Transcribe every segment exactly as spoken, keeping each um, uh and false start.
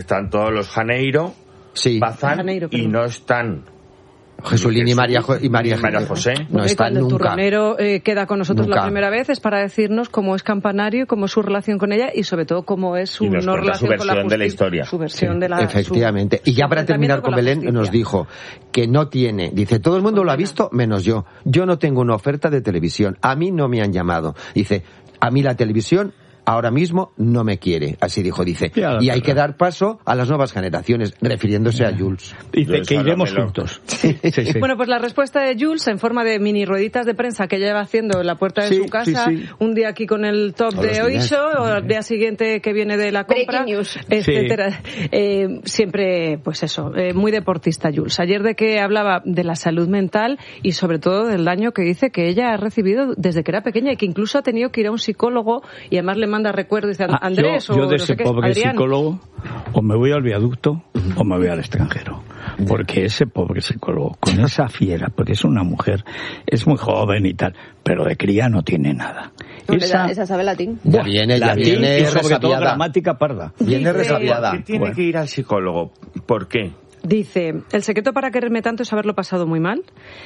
están todos los Janeiro, sí. Bazán, Janeiro, y no están Jesulín y María, Jo- y María, y María José. No Bueno, y están cuando el nunca. turronero eh, queda con nosotros Nunca. la primera vez es para decirnos cómo es Campanario, cómo es su relación con ella y sobre todo cómo es su Y nos no cuenta su relación con la versión de la justi- historia. Su versión Sí, de la efectivamente. su- Y ya su para terminar enfrentamiento con la Belén, justicia. nos dijo que no tiene, dice, todo el mundo lo ha visto menos yo. Yo no tengo una oferta de televisión. A mí no me han llamado. Dice, a mí la televisión ahora mismo no me quiere. Así dijo, dice. Ya, Y hay claro. que dar paso a las nuevas generaciones, refiriéndose a Jules. Dice Luis que iremos Salomelo. juntos. Sí, sí. Bueno, pues la respuesta de Jules en forma de mini rueditas de prensa que lleva haciendo en la puerta de Sí, su casa, sí, sí. un día aquí con el top O de los días. Oisho, o el día siguiente que viene de la compra, Breaking news. etcétera. Eh, siempre, pues eso, eh, muy deportista Jules. Ayer de que hablaba de la salud mental y sobre todo del daño que dice que ella ha recibido desde que era pequeña y que incluso ha tenido que ir a un psicólogo y además le manda recuerdos y dice, Ah, Andrés yo, yo o de no ese sé qué, pobre Adrián. psicólogo o me voy al viaducto o me voy al extranjero, porque ese pobre psicólogo con esa fiera, porque es una mujer, es muy joven y tal, pero de cría no tiene nada. Hombre, esa, esa sabe latín. Ya viene, ya latín viene y sobre todo resabiada. gramática parda. Viene Dice- resabiada. ¿Por qué tiene Bueno. que ir al psicólogo? ¿Por qué? Dice, el secreto para quererme tanto es haberlo pasado muy mal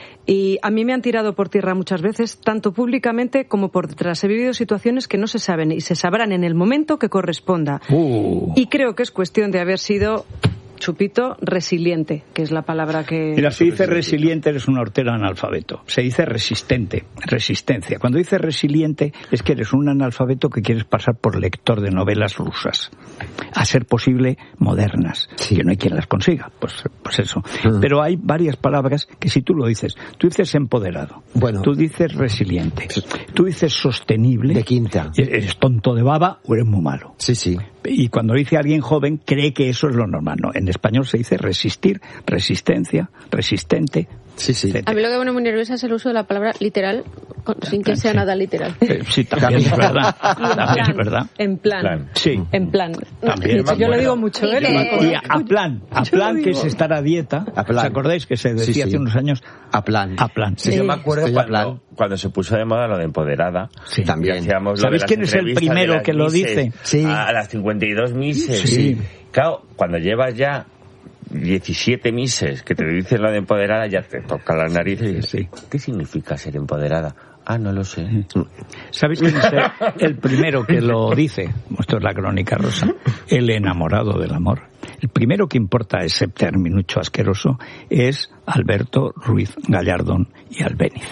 y a mí me han tirado por tierra muchas veces, tanto públicamente como por detrás. He vivido situaciones que no se saben y se sabrán en el momento que corresponda. Uh. Y creo que es cuestión de haber sido, chupito, resiliente, que es la palabra que... Mira, si dice resiliente eres un hortero analfabeto. Se dice resistente, resistencia. Cuando dice resiliente es que eres un analfabeto que quieres pasar por lector de novelas rusas. A ser posible, modernas. Sí. Que no hay quien las consiga. Pues, pues eso. Mm. Pero hay varias palabras que si tú lo dices, tú dices empoderado. Bueno. Tú dices resiliente. Tú dices sostenible. De quinta. y Eres tonto de baba o eres muy malo. Sí, sí. Y cuando dice alguien joven, cree que eso es lo normal. No, en español se dice resistir, resistencia, resistente, Sí, sí. etcétera. A mí lo que me pone muy nerviosa es el uso de la palabra literal, con- sin que sea sí. nada literal. Eh, Sí, también es verdad. También es verdad. En plan. Plan. Sí. En plan. También. Yo, yo lo digo mucho, ¿eh? Y que- Y a, a plan, a Yo plan lo que digo. es estar a dieta. A plan. ¿Os acordáis que se decía Sí, sí. hace unos años? A plan. A plan. Sí, yo me acuerdo Estoy a cuando, plan. Cuando se puso de moda lo de empoderada. Sí. También. Y hacíamos lo ¿Sabéis de las quién es el entrevistas primero de las que lo mises dice? Sí. A las cincuenta y dos mises. Sí. Claro, cuando llevas ya diecisiete mises que te dicen lo de empoderada, ya te toca la nariz y dices, Sí. ¿qué significa ser empoderada? Ah, no lo sé. ¿Sabéis quién es el, el primero que lo dice? Esto es la crónica rosa. El enamorado del amor. El primero que importa ese terminucho asqueroso es Alberto Ruiz Gallardón y Albéniz.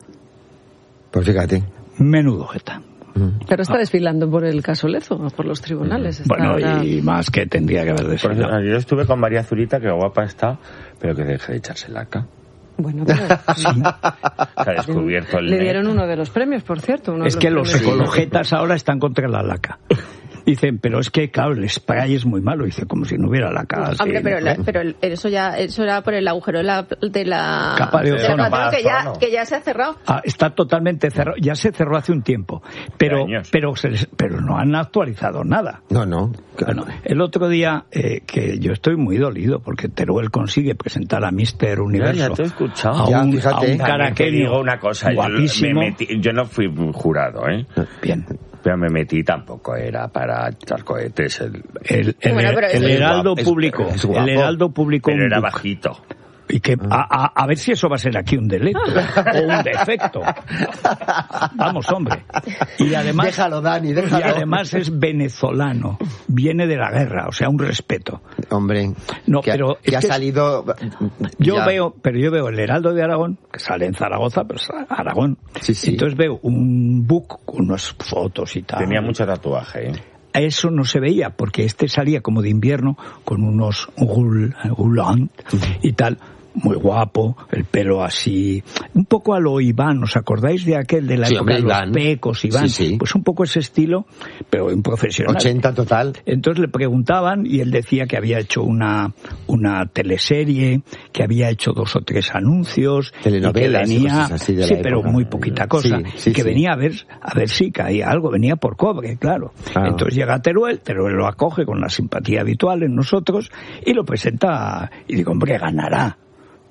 Pues fíjate. Menudo jeta. Pero está desfilando por el caso Lezo, por los tribunales. Está Bueno, ahora- y más que tendría que haber Por eso, desfilado. yo estuve con María Zurita, que guapa está, pero que deje de echarse laca. Bueno, pero... Que ha descubierto el Le net. dieron uno de los premios, por cierto. uno de Es que los premios. ecologetas ahora están contra la laca. Dicen, pero es que, claro, el spray es muy malo. Dice, como si no hubiera laca. así, Hombre, pero, ¿no? la- pero el- eso ya eso era por el agujero de la, de la, Capa de de la ozono. capa que ya, Ozono. que ya se ha cerrado. Ah, está totalmente cerrado. Ya se cerró hace un tiempo. Pero, años. pero, se les- pero no han actualizado nada. No, no. Bueno, el otro día, eh, que yo estoy muy dolido porque Teruel consigue presentar a míster Universo. Ya, ya te he escuchado. A Ya, un, fíjate. a un También te caraqueño digo una cosa, yo, guapísimo. me metí- yo no fui jurado, ¿eh? Bien. Pero me metí, tampoco era para echar cohetes. El, El, el- Bueno, pero el es Heraldo guapo, es- publicó, es guapo. el Heraldo publicó pero un era book. bajito. Y que a, a, a ver si eso va a ser aquí un delito o un defecto. Vamos, hombre. Y además, Déjalo, Dani, y déjalo. además es venezolano, viene de la guerra, o sea, un respeto. Hombre, No, que, pero que es ha que- salido... Yo ya. veo, pero yo veo el Heraldo de Aragón, que sale en Zaragoza, pero es Aragón. Sí, sí. Entonces veo un book con unas fotos y tal. Tenía mucho tatuaje, ¿eh? Eso no se veía, porque este salía como de invierno con unos goul- goulant y tal, muy guapo, el pelo así, un poco a lo Iván, ¿os acordáis de aquel de la Sí, época hombre, de los Iván. pecos, Iván? Sí, sí. Pues un poco ese estilo, pero un profesional. ochenta total. Entonces le preguntaban y él decía que había hecho una, una teleserie, que había hecho dos o tres anuncios, Telenovelas y y que venía, cosas así de la sí, pero época. muy poquita cosa, Sí, sí, y que sí. venía a ver, a ver si caía algo, venía por cobre, claro. Claro. Entonces llega Teruel, Teruel lo acoge con la simpatía habitual en nosotros y lo presenta y digo, hombre, ganará.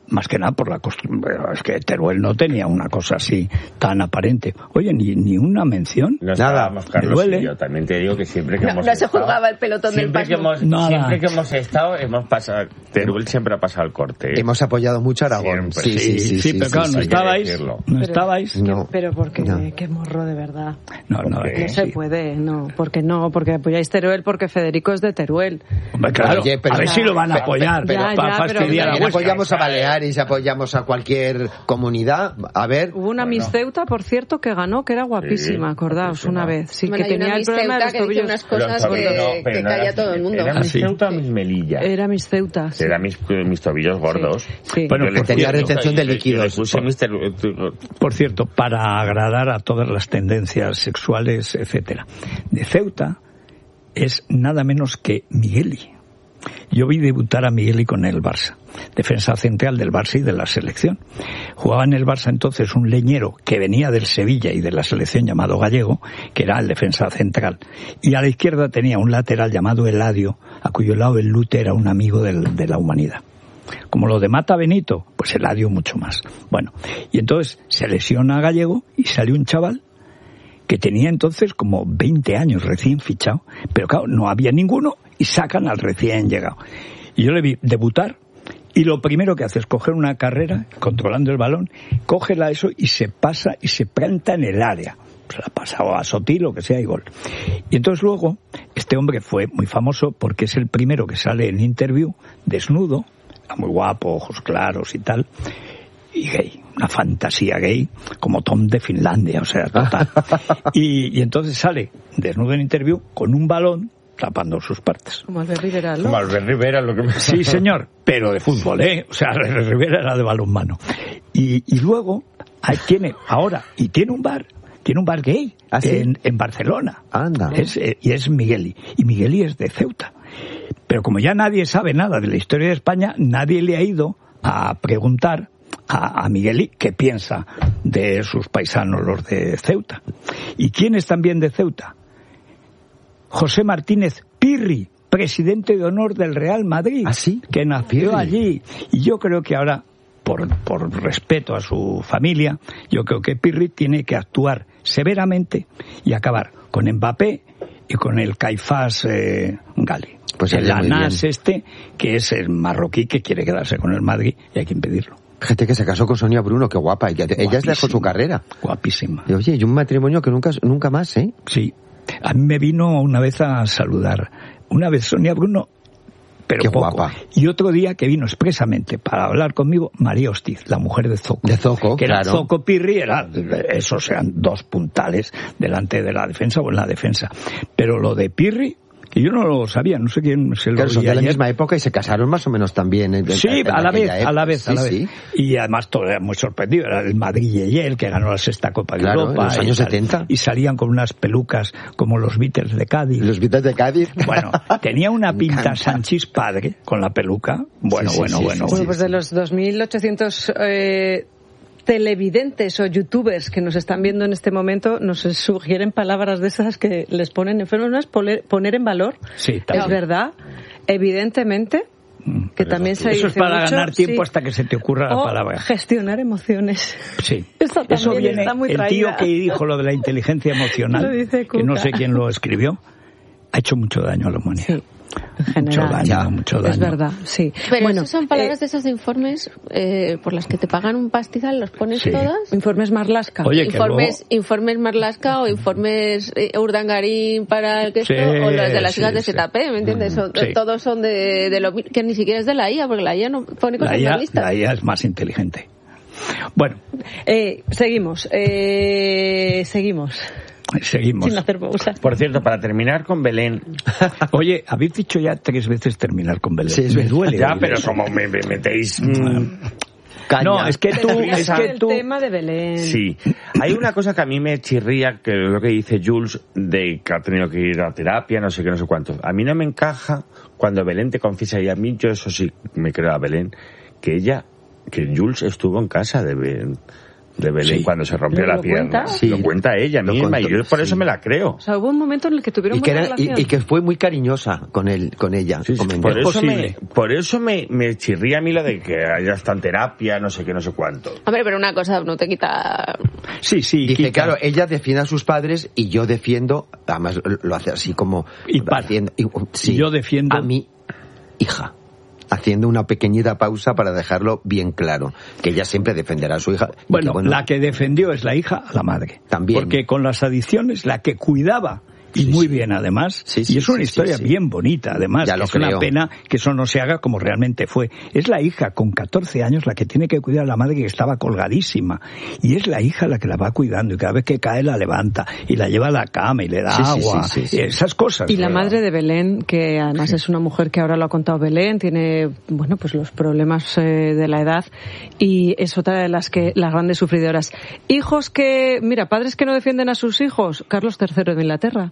más que nada por la costumbre. Es que Teruel no tenía una cosa así tan aparente. Oye, ni, ni una mención. No Nada, estábamos, Carlos, me duele. y yo también te digo que siempre que No, hemos no se estado, juzgaba el pelotón del siempre que pasmo. hemos, Nada. siempre que hemos estado, hemos pasado, Teruel siempre ha pasado el corte. ¿eh? Hemos apoyado mucho a Aragón. Siempre. Sí, sí, sí. Sí, sí, pero sí, claro, sí, no hay que estabais. decirlo. No Pero- estabais. No. Pero porque No. qué morro de verdad. No, no, Porque- es que No se sí. puede, no, porque no, porque apoyáis Teruel porque Federico es de Teruel. Hombre, claro, Oye, pero- a ver si lo van a pero- apoyar pero- para Ya, ya, pero- fastidiar a También Huesca. apoyamos a Baleares, apoyamos a cualquier comunidad. A ver, Hubo una Miss Ceuta, por cierto, que ganó, que era guapísima, Sí, acordaos, guapísima. una vez. Sí, Bueno, que hay una tenía el Miss problema de Ceuta los que dice tobillos. unas Pero cosas sobre- que, no, que pero no calla era- todo el mundo. ¿Era Ah, mis sí. Ceuta o mis Melilla? Era Miss Ceuta. sí. Era mis, mis tobillos gordos. Sí. Bueno, Yo le por tenía puse- retención de yo le- líquidos. yo le puse mister Por cierto, para agradar a todas las tendencias sexuales, etcétera. De Ceuta es nada menos que Migueli. Yo vi debutar a Migueli con el Barça, defensa central del Barça y de la selección. Jugaba en el Barça entonces un leñero que venía del Sevilla y de la selección llamado Gallego, que era el defensa central. Y a la izquierda tenía un lateral llamado Eladio, a cuyo lado el Lute era un amigo del, de la humanidad. Como lo de Mata Benito, pues Eladio mucho más. Bueno, y entonces se lesiona a Gallego y salió un chaval que tenía entonces como veinte años recién fichado, pero claro, no había ninguno y sacan al recién llegado. Y yo le vi debutar y lo primero que hace es coger una carrera, controlando el balón, cógela eso y se pasa y se planta en el área. Se la ha pasado a Sotí, lo que sea, y gol. Y entonces luego, este hombre fue muy famoso porque es el primero que sale en interview desnudo, muy guapo, ojos claros y tal, y gay, una fantasía gay, como Tom de Finlandia, o sea, total. Y, y entonces sale desnudo en interview con un balón tapando sus partes. Como Albert Rivera, ¿no? Como Albert Rivera, lo que me... Sí, señor, pero de fútbol, ¿eh? O sea, Rivera era de balonmano. Y, y luego, ahí tiene, ahora, y tiene un bar, tiene un bar gay ¿Ah, sí? en, en Barcelona. Anda. Es, eh, y es Migueli. Y Migueli es de Ceuta. Pero como ya nadie sabe nada de la historia de España, nadie le ha ido a preguntar a, a Migueli qué piensa de sus paisanos, los de Ceuta. ¿Y quién es también de Ceuta? José Martínez Pirri, presidente de honor del Real Madrid, ¿Ah, sí? que nació Pirri. allí. Y yo creo que ahora, por, por respeto a su familia, yo creo que Pirri tiene que actuar severamente y acabar con Mbappé y con el Caifás eh, Gali. Pues el haría muy Anas bien. este, que es el marroquí que quiere quedarse con el Madrid y hay que impedirlo. Gente que se casó con Sonia Bruno, qué guapa. Ella, ella dejó su carrera. Guapísima. Y, oye, y un matrimonio que nunca, nunca más, ¿eh? Sí. A mí me vino una vez a saludar. Una vez Sonia Bruno, pero Qué poco. guapa. Y otro día que vino expresamente para hablar conmigo María Hostiz, la mujer de Zoco. De Zoco, que era claro. Zoco Pirri, era, esos eran dos puntales delante de la defensa o en la defensa. Pero lo de Pirri, que yo no lo sabía, no sé quién se lo Claro, son oí de la ayer. misma época y se casaron más o menos también. En, Sí, en a la vez, aquella a la época. vez, a la Sí, vez. sí. Y además todo era muy sorprendido. Era el Madrid Yeyel, que ganó la sexta Copa de Claro, Europa. en los y años tal. setenta. Y salían con unas pelucas como los Beatles de Cádiz. Los Beatles de Cádiz. Bueno, tenía una Me pinta encanta. Sanchís padre con la peluca. Bueno, Sí, sí, bueno, sí, bueno. sí, Bueno, sí. pues de los dos mil ochocientos eh, televidentes o youtubers que nos están viendo en este momento, nos sugieren palabras de esas que les ponen enfermos. ¿No es poner, poner en valor? Sí, Es también. verdad, evidentemente, que también se Eso es dice para mucho, ganar tiempo sí. hasta que se te ocurra la O palabra. gestionar emociones. Sí. Eso también Eso viene está muy el tío traída. que dijo lo de la inteligencia Lo emocional, dice que no Cuca. sé quién lo escribió, ha hecho mucho daño a la humanidad. Sí, en Mucho general. daño, mucho daño. Es verdad, sí. Pero bueno, esas son palabras eh, de esos de informes eh, por las que te pagan un pastizal, ¿los pones Sí. todas? informes Marlaska. Oye, que informes, luego- informes Marlaska o informes eh, Urdangarín para el que Sí, esto, o las de las sí, hijas de sí. Z P, ¿me entiendes? Son- Sí. Todos son de, de lo mi- que ni siquiera es de la I A, porque la I A no pone La cosas I A, más listas. la I A es más inteligente. Bueno, Eh, seguimos, eh, seguimos, seguimos. sin hacer pausa. Por cierto, para terminar con Belén, Oye, habéis dicho ya tres veces terminar con Belén. Sí, es me verdad. duele. ya, oír pero eso. como me, me metéis... mm, Caña. No, es que tú, es que el tú, tema de Belén. Sí, hay una cosa que a mí me chirría, que es lo que dice Jules, de que ha tenido que ir a terapia, no sé qué, no sé cuánto. A mí no me encaja cuando Belén te confiesa, y a mí yo eso sí me creo a Belén, que ella, que Jules estuvo en casa de Belén, de Belén Sí. cuando se rompió ¿Lo- la lo pierna. cuenta? Sí. Lo cuenta ella Lo misma contó, y yo por eso sí. me la creo. O sea, hubo un momento en el que tuvieron Y que, buena era, y, relación. y que fue muy cariñosa con él, con ella. Sí, sí, comentó. por, eso posible. me, por eso me, me chirría a mí lo de que haya está en terapia, no sé qué, no sé cuánto. Hombre, pero una cosa no te quita... Sí, sí. Dice, quita. claro, ella defiende a sus padres y yo defiendo, además lo hace así como... Y para. haciendo, y, sí, Yo defiendo- a mi hija. Haciendo una pequeñita pausa para dejarlo bien claro, que ella siempre defenderá a su hija. y Bueno, que, la que defendió es la hija a la madre. También. Porque con las adicciones, la que cuidaba, y Sí, muy sí. bien además, Sí, sí, y es una sí, historia sí, sí. bien bonita además, Ya que lo es una creo. pena que eso no se haga como realmente fue. Es la hija con catorce años la que tiene que cuidar a la madre que estaba colgadísima, y es la hija la que la va cuidando, y cada vez que cae la levanta, y la lleva a la cama, y le da Sí, sí, agua, sí, sí, sí. esas cosas. Y la ¿verdad? madre de Belén, que además es una mujer que ahora lo ha contado Belén, tiene, bueno, pues los problemas eh, de la edad y es otra de las que las grandes sufridoras. Hijos que, mira, padres que no defienden a sus hijos, Carlos tercero de Inglaterra.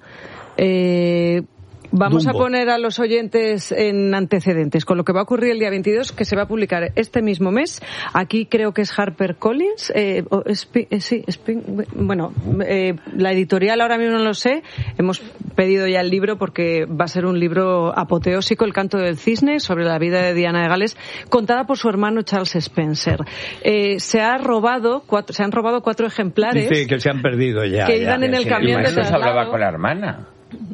Eh, Vamos Dumbo. a poner a los oyentes en antecedentes con lo que va a ocurrir el día veintidós, que se va a publicar este mismo mes. Aquí creo que es HarperCollins. Eh, o Spi- eh, sí, Spin- bueno, eh, la editorial ahora mismo no lo sé. Hemos pedido ya el libro porque va a ser un libro apoteósico, El canto del cisne, sobre la vida de Diana de Gales, contada por su hermano Charles Spencer. Eh, se ha robado cuatro, se han robado cuatro ejemplares. Dice que se han perdido ya. Que ya, iban en ya, el sí. camión de Igual no se traslado. hablaba con la hermana.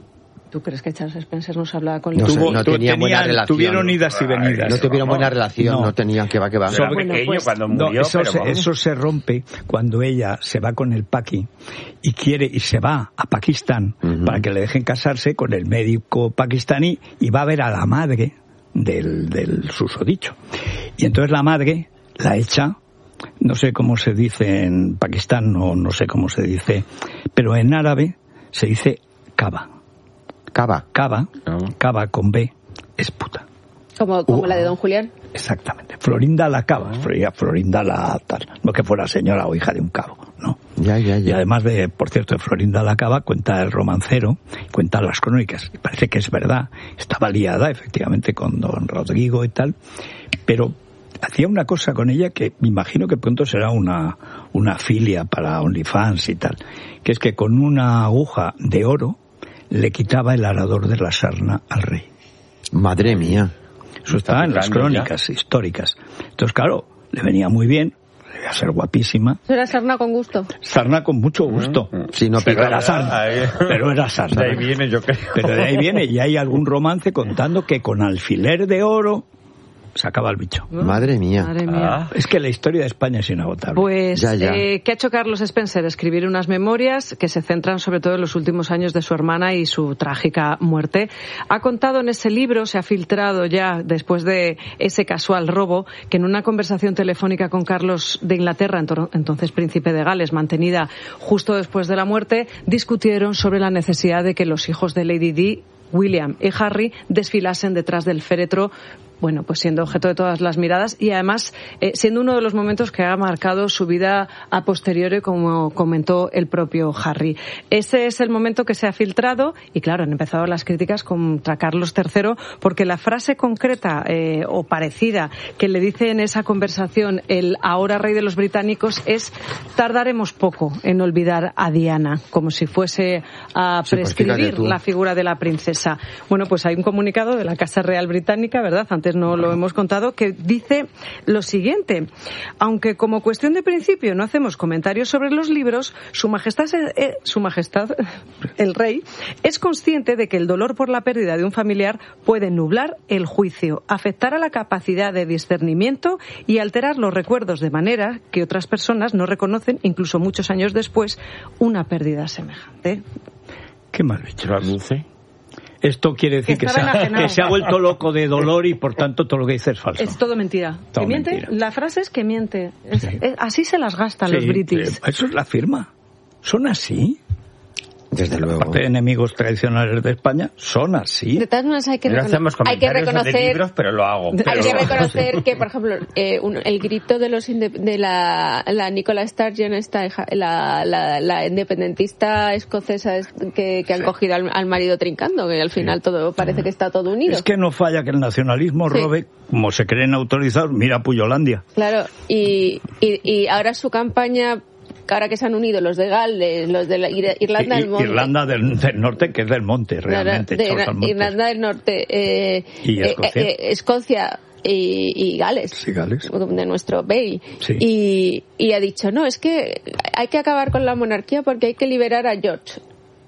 ¿Tú crees que Charles Spencer nos hablaba con No la sé, Tuvo- no tu- tenían buena relación. Tuvieron idas y venidas. No tuvieron Vamos. buena relación, no, No. tenían que va que va. Era Sobre- pequeño pues, cuando No, murió, eso, pero se, vamos. eso se rompe cuando ella se va con el paqui y quiere y se va a Pakistán Ujú. para que le dejen casarse con el médico pakistaní y va a ver a la madre del, del susodicho. Y entonces la madre la echa, no sé cómo se dice en Pakistán, no, no sé cómo se dice, pero en árabe se dice cava. Cava. Cava, Ah. cava con B, es puta. Como, como la de Don Julián. Exactamente. Florinda la cava, Florinda, Florinda la tal. No que fuera señora o hija de un cabo, no. Ya, ya, Y ya. además de, por cierto, de Florinda la cava, cuenta el romancero, cuenta las crónicas. Y parece que es verdad. Estaba liada, efectivamente, con don Rodrigo y tal. Pero hacía una cosa con ella que me imagino que pronto será una, una filia para OnlyFans y tal. Que es que con una aguja de oro le quitaba el arador de la sarna al rey. Madre mía. Eso está en las picando crónicas históricas. Entonces, claro, le venía muy bien, debía ser guapísima. Eso era sarna con gusto. Sarna con mucho gusto. Sí, no pero pica. era sarna. Ahí. Pero era sarna. De ahí viene, yo creo. Pero de ahí viene, y hay algún romance contando que con alfiler de oro sacaba el bicho. Madre mía. Madre mía. Ah. Es que la historia de España es inagotable. Pues, Ya, ya. Eh, ¿qué ha hecho Carlos Spencer? Escribir unas memorias que se centran sobre todo en los últimos años de su hermana y su trágica muerte. Ha contado en ese libro, se ha filtrado ya después de ese casual robo, que en una conversación telefónica con Carlos de Inglaterra, entor- entonces príncipe de Gales, mantenida justo después de la muerte, discutieron sobre la necesidad de que los hijos de Lady Di, William y Harry, desfilasen detrás del féretro, bueno, pues siendo objeto de todas las miradas y además eh, siendo uno de los momentos que ha marcado su vida a posteriori, como comentó el propio Harry. Ese es el momento que se ha filtrado y claro, han empezado las críticas contra Carlos tercero porque la frase concreta eh, o parecida que le dice en esa conversación el ahora rey de los británicos es: tardaremos poco en olvidar a Diana, como si fuese a Sí, pues fíjate prescribir tú. la figura de la princesa. Bueno, pues hay un comunicado de la Casa Real Británica, ¿verdad? Antes no lo hemos contado, que dice lo siguiente: aunque como cuestión de principio no hacemos comentarios sobre los libros, Su Majestad, eh, Su Majestad el Rey es consciente de que el dolor por la pérdida de un familiar puede nublar el juicio, afectar a la capacidad de discernimiento y alterar los recuerdos de manera que otras personas no reconocen, incluso muchos años después, una pérdida semejante. Qué mal bicho. Traduce. Esto quiere decir Que que se, estaba ha, enajenado. que se ha vuelto loco de dolor y por tanto todo lo que dice es falso. Es todo mentira. Todo ¿Que miente? mentira. La frase es que miente. Es- Sí. es- así se las gastan los Sí, britis. sí, eso es la firma. ¿Son así? Desde luego. Aparte de enemigos tradicionales de España, son así. De todas maneras hay que, No recono- hacemos hay que comentarios de reconocer libros, pero lo hago. hay Pero que lo- reconocer que, por ejemplo, eh, un- el grito de los inde- de la, la Nicola Sturgeon, esta, hija- la, la, la independentista escocesa es- que, que han cogido al, al marido trincando, que al final todo parece que está todo unido. Es que no falla que el nacionalismo Sí. robe, como se creen autorizados, mira Puyolandia. Claro, y, y, y ahora su campaña, ahora que se han unido los de Gales, los de la Ir- Irlanda I- del Monte. Irlanda del, del Norte, que es del monte, Claro, realmente. de echados al monte. Irlanda del Norte, eh, Y eh, Escocia. eh, eh, Escocia y, y Gales, Sí, Gales. de nuestro baby. Sí. Y, y ha dicho, no, es que hay que acabar con la monarquía porque hay que liberar a George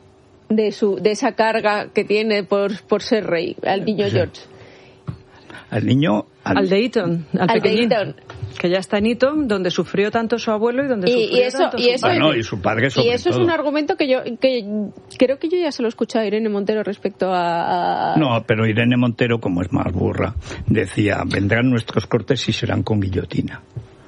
de su de esa carga que tiene por, por ser rey, al niño George. Al niño... Al, Al de Eton, al, Al de pequeñín, Eton. que ya está en Eton, donde sufrió tanto su abuelo y donde Y- sufrió y eso- tanto y su eso- padre. Bueno, y su padre sobre Y eso todo. es un argumento que yo que creo que yo ya se lo he escuchado a Irene Montero respecto a... a- No, pero Irene Montero, como es más burra, decía, vendrán nuestros cortes y serán con guillotina.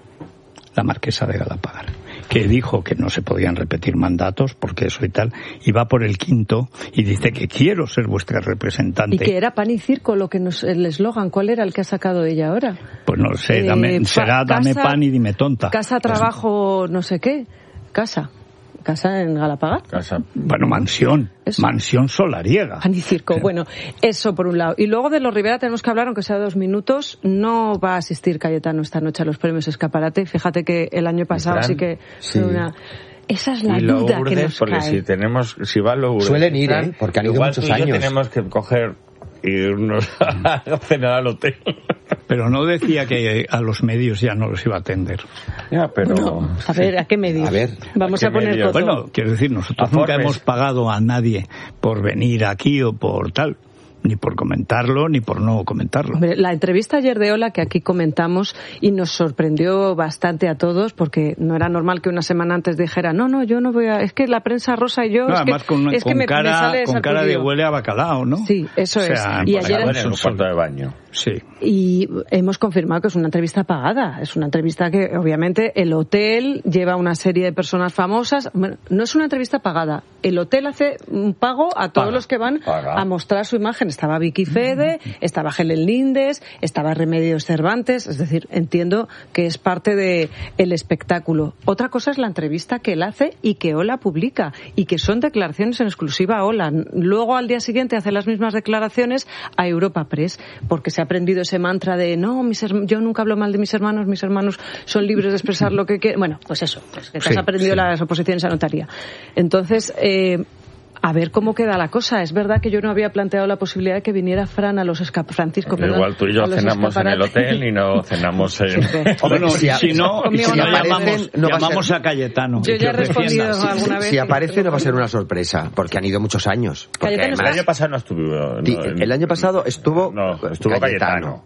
La marquesa de Galapagar, que dijo que no se podían repetir mandatos, porque eso y tal, y va por el quinto y dice que quiero ser vuestra representante. Y que era pan y circo lo que nos, el eslogan. ¿Cuál era el que ha sacado ella ahora? Pues no sé, Eh, dame, pa- será dame casa- pan y dime tonta. Casa, trabajo, no sé qué. Casa. Casa en Galapagar. Casa. Bueno, mansión, Eso. mansión solariega. Pan y circo. Bueno, eso por un lado. Y luego de los Rivera tenemos que hablar, aunque sea dos minutos. No va a asistir Cayetano esta noche a los premios Escaparate. Fíjate que el año pasado Fran? sí que Sí. fue una... Esa es la Y duda que Lourdes, nos porque cae. si tenemos, si va Lourdes, Suelen ir, Fran, ¿eh? Porque han ido igual muchos tú y yo años. tenemos que coger y irnos a cenar al hotel. Pero no decía que a los medios ya no los iba a atender. Ya, pero... No, a ver, ¿a qué medios? A ver, Vamos ¿a a, qué poner medios? coto. Bueno, quiero decir, nosotros A nunca Forbes. hemos pagado a nadie por venir aquí o por tal, ni por comentarlo, ni por no comentarlo. Hombre, la entrevista ayer de Ola que aquí comentamos y nos sorprendió bastante a todos porque no era normal que una semana antes dijera no, no, yo no voy a... Es que la prensa rosa y yo... No, es además que, con, es que con me, me cara, sale con cara de sarpullido. huele a bacalao, ¿no? Sí, eso O sea, es. Y por ayer ahí Bueno, en un son- cuarto de baño. Sí. Y hemos confirmado que es una entrevista pagada. Es una entrevista que, obviamente, el hotel lleva una serie de personas famosas. Bueno, no es una entrevista pagada. El hotel hace un pago a todos Paga, los que van paga. a mostrar su imagen. Estaba Vicky Fede, estaba Helen Lindes, estaba Remedios Cervantes. Es decir, entiendo que es parte de el espectáculo. Otra cosa es la entrevista que él hace y que Ola publica. Y que son declaraciones en exclusiva a Ola. Luego, al día siguiente, hace las mismas declaraciones a Europa Press. Porque se ha aprendido ese mantra de no, mis herm- yo nunca hablo mal de mis hermanos, mis hermanos son libres de expresar lo que quieren. Bueno, pues eso, pues que te Sí, has aprendido sí. las oposiciones a notaría. Entonces, eh, a ver cómo queda la cosa. Es verdad que yo no había planteado la posibilidad de que viniera Fran a los esca- Francisco, perdón, Igual tú y yo a los cenamos en el escaparates. hotel y no cenamos en... Siempre. Bueno, si a- si no, conmigo si no no aparecen, llamamos, no va a llamamos ser- a Cayetano. Yo que ya he os respondido defienda. alguna vez. Si aparece no va a ser una sorpresa, porque han ido muchos años. Porque Cayetano El además, año pasado no estuvo... Di- no, el año pasado estuvo, No, estuvo Cayetano.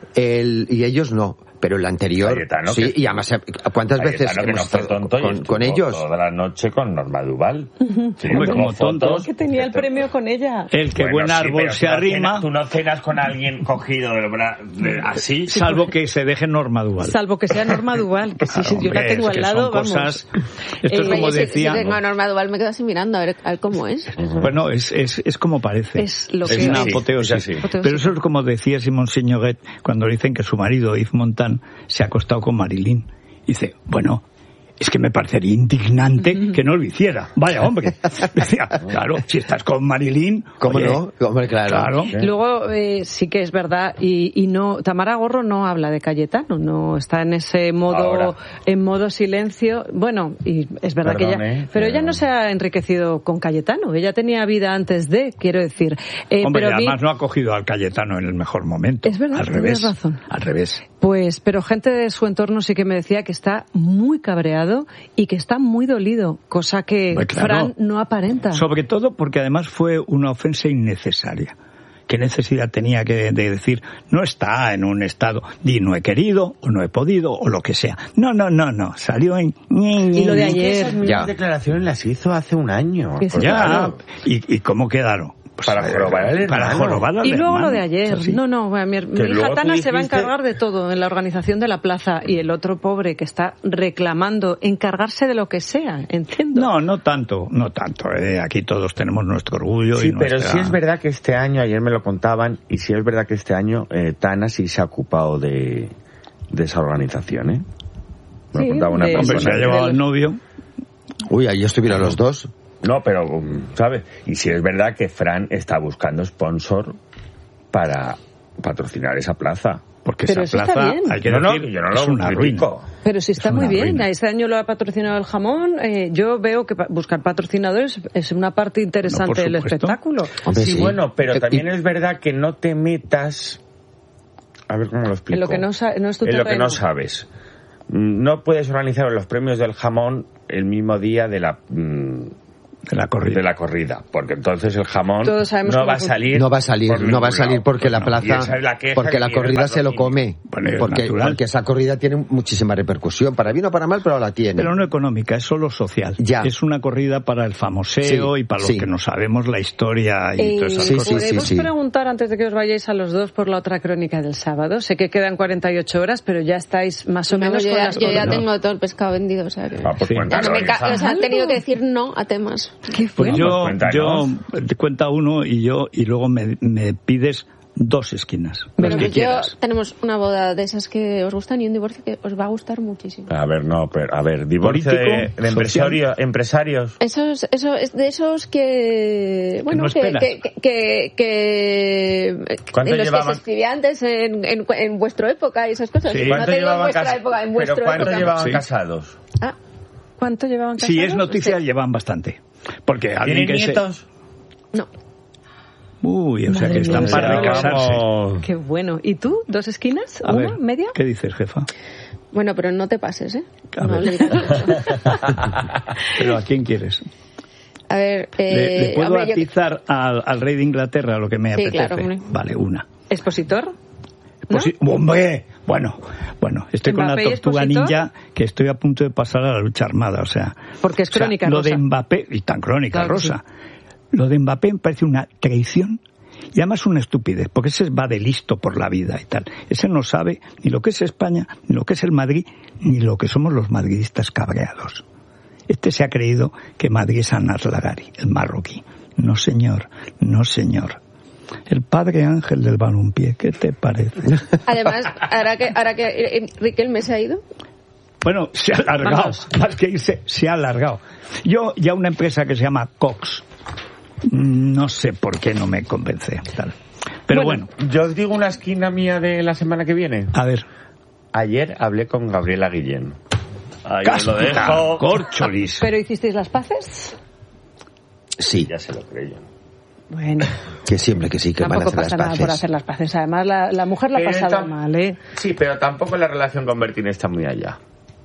El, y ellos no, pero el anterior Cayetano, sí, que- y además ¿cuántas veces Cayetano, que hemos no fue estado tonto y con, estuvo con ellos? toda la noche con Norma Duval. Sí, Hombre, tuvo como tonto. fotos. Que tenía el premio con ella. El que Bueno, buen sí, árbol pero se tú no arrima, cenas- Tú no cenas con alguien cogido del bra... de- así. salvo que se deje Norma Duval. Salvo que sea Norma Duval, que sí, sí, yo la Hombre, tengo es que al lado, son vamos. cosas- Esto es Eh, como Oye, si- decía... si tengo a Norma Duval me quedo así mirando a ver, a ver cómo es. Bueno, es, es, es como parece. Es lo es que una es. apoteosis. Es así. Pero eso es como decía Simón Signoret cuando dicen que su marido, Yves Montand, se ha acostado con Marilyn. Dice, bueno, es que me parecería indignante que no lo hiciera. Vaya, hombre. Decía, claro, si estás con Marilyn... ¿Cómo oye, no? Hombre, claro. Claro. Luego eh, sí que es verdad y, y no Tamara Gorro no habla de Cayetano, no está en ese modo Ahora. en modo silencio. Bueno, y es verdad que Perdone, ella, pero ella pero- no se ha enriquecido con Cayetano. Ella tenía vida antes de, quiero decir. Eh, Hombre, pero a mí- además no ha cogido al Cayetano en el mejor momento. Es verdad, al tienes revés. razón. Al revés. Pues, pero gente de su entorno sí que me decía que está muy cabreado y que está muy dolido, cosa que Pues claro. Fran no aparenta. Sobre todo porque además fue una ofensa innecesaria. ¿Qué necesidad tenía que de decir, no está en un estado, di no he querido, o no he podido, o lo que sea? No, no, no, no, salió en... Y lo de Es que ayer, esas mismas Ya. declaraciones las hizo hace un año. Que sí. Pues Ya, claro. ¿y, y cómo quedaron? Pues, para jorobar al para hermano. jorobar al Y luego hermano. lo de ayer. ¿Sí? No, no, mi, mi Que hija luego Tana tú se va a dijiste- encargar de todo en la organización de la plaza y el otro pobre que está reclamando encargarse de lo que sea, entiendo. No, no tanto, no tanto. eh. Aquí todos tenemos nuestro orgullo. Sí, y pero nuestra... sí es verdad que este año, ayer me lo contaban, y sí es verdad que este año eh, Tana sí se ha ocupado de, de esa organización, ¿eh? Me lo Sí, contaba una de- Hombre, se persona. ha llevado al novio. Uy, ahí estuvieron los dos. No, pero, um, ¿sabes? Y sí es verdad que Fran está buscando sponsor para patrocinar esa plaza. Porque Pero esa eso está plaza, bien. hay que No, no, decir, yo no lo es una critico. ruina. Pero sí está Es muy una bien. ruina. Este año lo ha patrocinado el jamón. Eh, yo veo que pa- buscar patrocinadores es una parte interesante No, por del supuesto. espectáculo. Hombre, Sí, sí. bueno, pero Eh, también y- es verdad que no te metas... A ver cómo lo explico. En lo que no sa- no es tu En lo que terreno. no sabes. Mm, No puedes organizar los premios del jamón el mismo día de la... mm, De la corrida. de la corrida, porque entonces el jamón Todos sabemos no cómo va a fun- salir No va a salir, por no ningún va a salir lado. porque la Pues no. Y plaza, esa es la queja porque que la tiene el corrida se lo patrocinio. come, Bueno, es porque, natural. porque esa corrida tiene muchísima repercusión, para bien o para mal, pero la tiene. Pero no económica, es solo social. Ya. Es una corrida para el famoseo Sí, y para los sí. que no sabemos la historia y Eh, todas esas sí, cosas. sí, ¿Podemos sí. preguntar antes de que os vayáis a los dos por la otra crónica del sábado? Sé que quedan cuarenta y ocho horas, pero ya estáis más o No, menos yo con ya, las yo ya cosas. tengo todo el pescado vendido, o sea que... Ah, pues Sí. Ya cuéntanos, no me ca- hija. o sea, he tenido que decir no a temas. ¿Qué fue? Pues yo, cuéntanos. yo te cuenta uno y yo y luego me, me pides dos esquinas, Pero las que pues yo quieras. tenemos una boda de esas que os gustan y un divorcio que os va a gustar muchísimo. A ver, no, pero a ver, divorcio de, Político, de empresario, empresarios. Esos, eso es de esos que, bueno, no que, esperas. que, que, que, ¿Cuánto en los que llevaban? se escribía antes en, en, en vuestra época y esas cosas. Sí. No ¿Cuánto te digo en llevaban, vuestra cas- época, en pero vuestra ¿cuánto época. llevaban Sí. casados? Ah, ¿Cuánto llevaban casados? Si es noticia, Sí. llevan bastante. Porque alguien ¿Tienen que nietos? no. se... Uy, o sea Madre que están mía, para vamos. casarse. Qué bueno. ¿Y tú? ¿Dos esquinas? A ¿Una? ver, ¿Media? ¿qué dices, jefa? Bueno, pero no te pases, ¿eh? A no ver. le digas eso. ¿Pero a quién quieres? A ver, eh, ¿Le, le puedo hombre, yo- atizar al, al rey de Inglaterra lo que me Sí, apetece? claro, hombre. Vale, una. ¿Expositor? ¿No? Pues sí, ¡hombre! Bueno, bueno, estoy con la ¿Mbappé y tortuga Expositor? ninja que estoy a punto de pasar a la lucha armada, o sea... Porque es o sea, crónica lo rosa. de Mbappé, y tan crónica Claro que rosa, lo de Mbappé me parece una traición y además una estupidez, porque ese va de listo por la vida y tal. Ese no sabe ni lo que es España, ni lo que es el Madrid, ni lo que somos los madridistas cabreados. Este se ha creído que Madrid es Anas Lagari, el marroquí. No, señor, no, señor. El padre Ángel del balompié, ¿qué te parece? Además, ahora que, ahora que eh, Riquelme se ha ido, Bueno, se ha alargado, Vamos. más que irse, se ha alargado. Yo, ya una empresa que se llama Cox, no sé por qué no me convence. Tal. Pero bueno, Yo os digo una esquina mía de la semana que viene. a ver. Ayer hablé con Gabriela Guillén. Ahí os lo Casca, dejo. corcholis. ¿Pero hicisteis las paces? Sí, Ya se lo creyó. Bueno, que siempre que sí, que van a tampoco hacer pasa las nada por paces. hacer las paces. Además, la, la mujer la ha Pero pasado tam- mal, ¿eh? Sí, pero tampoco la relación con Bertín está muy allá.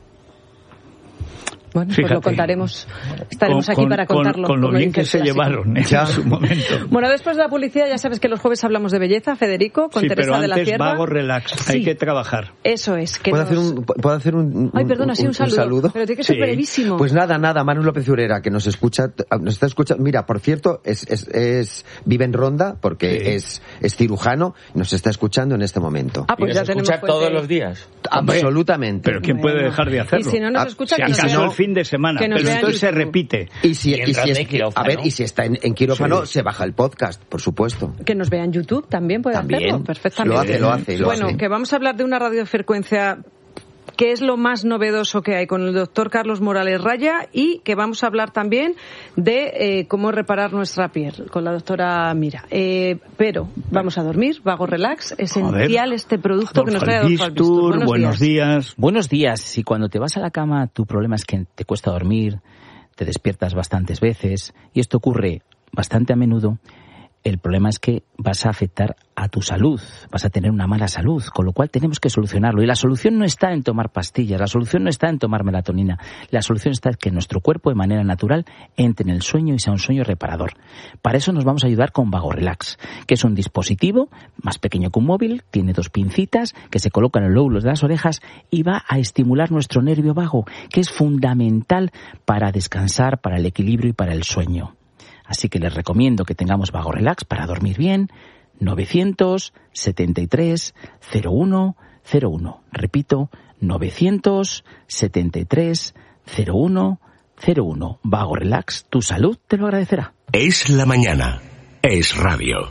Bueno, pues Fíjate. lo contaremos. Estaremos Con- aquí con- para con- contarlo. Con, lo como bien dice que el se clásico. llevaron en Ya. su momento. Bueno, después de la publicidad ya sabes que los jueves hablamos de belleza, Federico, con Sí, Teresa pero de la antes Cierva. vago relax, hay Sí. que trabajar. Eso es. Que ¿Puedo, nos- hacer un, ¿Puedo hacer un, Ay, perdona, sí, un saludo. Pero tiene que ser Sí. brevísimo. Pues nada, nada, Manu López Urera, que nos escucha, nos está escuchando. Mira, por cierto, es, es, es vive en Ronda, porque Sí. es, es cirujano, y nos está escuchando en este momento. Ah, pues ¿Y ya nos tenemos escucha fuente todos ahí. los días? Absolutamente. Pero ¿quién Bueno. puede dejar de hacerlo? Y si no nos Ah, escucha, Si que nos acaso vea- el fin de semana, que nos pero vea en entonces se YouTube. repite. Y si, Y y si entran es- de quirófano. a ver, y si está en, en quirófano, Sí. se baja el podcast, por supuesto. Que nos vea en YouTube también puede También. hacerlo perfectamente. Lo hace, lo hace, lo bueno, hace. que vamos a hablar de una radiofrecuencia que es lo más novedoso que hay con el doctor Carlos Morales Raya y que vamos a hablar también de eh, cómo reparar nuestra piel con la doctora Mira. Eh, pero vamos a dormir, vago relax, esencial este producto que nos trae Adolfo Adolfo Albistur. Albistur, buenos días. Buenos días. Si cuando te vas a la cama tu problema es que te cuesta dormir, te despiertas bastantes veces y esto ocurre bastante a menudo, el problema es que vas a afectar a tu salud, vas a tener una mala salud, con lo cual tenemos que solucionarlo. Y la solución no está en tomar pastillas, la solución no está en tomar melatonina, la solución está en que nuestro cuerpo de manera natural entre en el sueño y sea un sueño reparador. Para eso nos vamos a ayudar con Vago Relax, que es un dispositivo más pequeño que un móvil, tiene dos pincitas que se colocan en los lóbulos de las orejas y va a estimular nuestro nervio vago, que es fundamental para descansar, para el equilibrio y para el sueño. Así que les recomiendo que tengamos Vago Relax para dormir bien. novecientos setenta y tres cero uno cero uno. Repito, novecientos setenta y tres cero uno cero uno. Vago Relax, tu salud te lo agradecerá. Es la mañana. Es radio.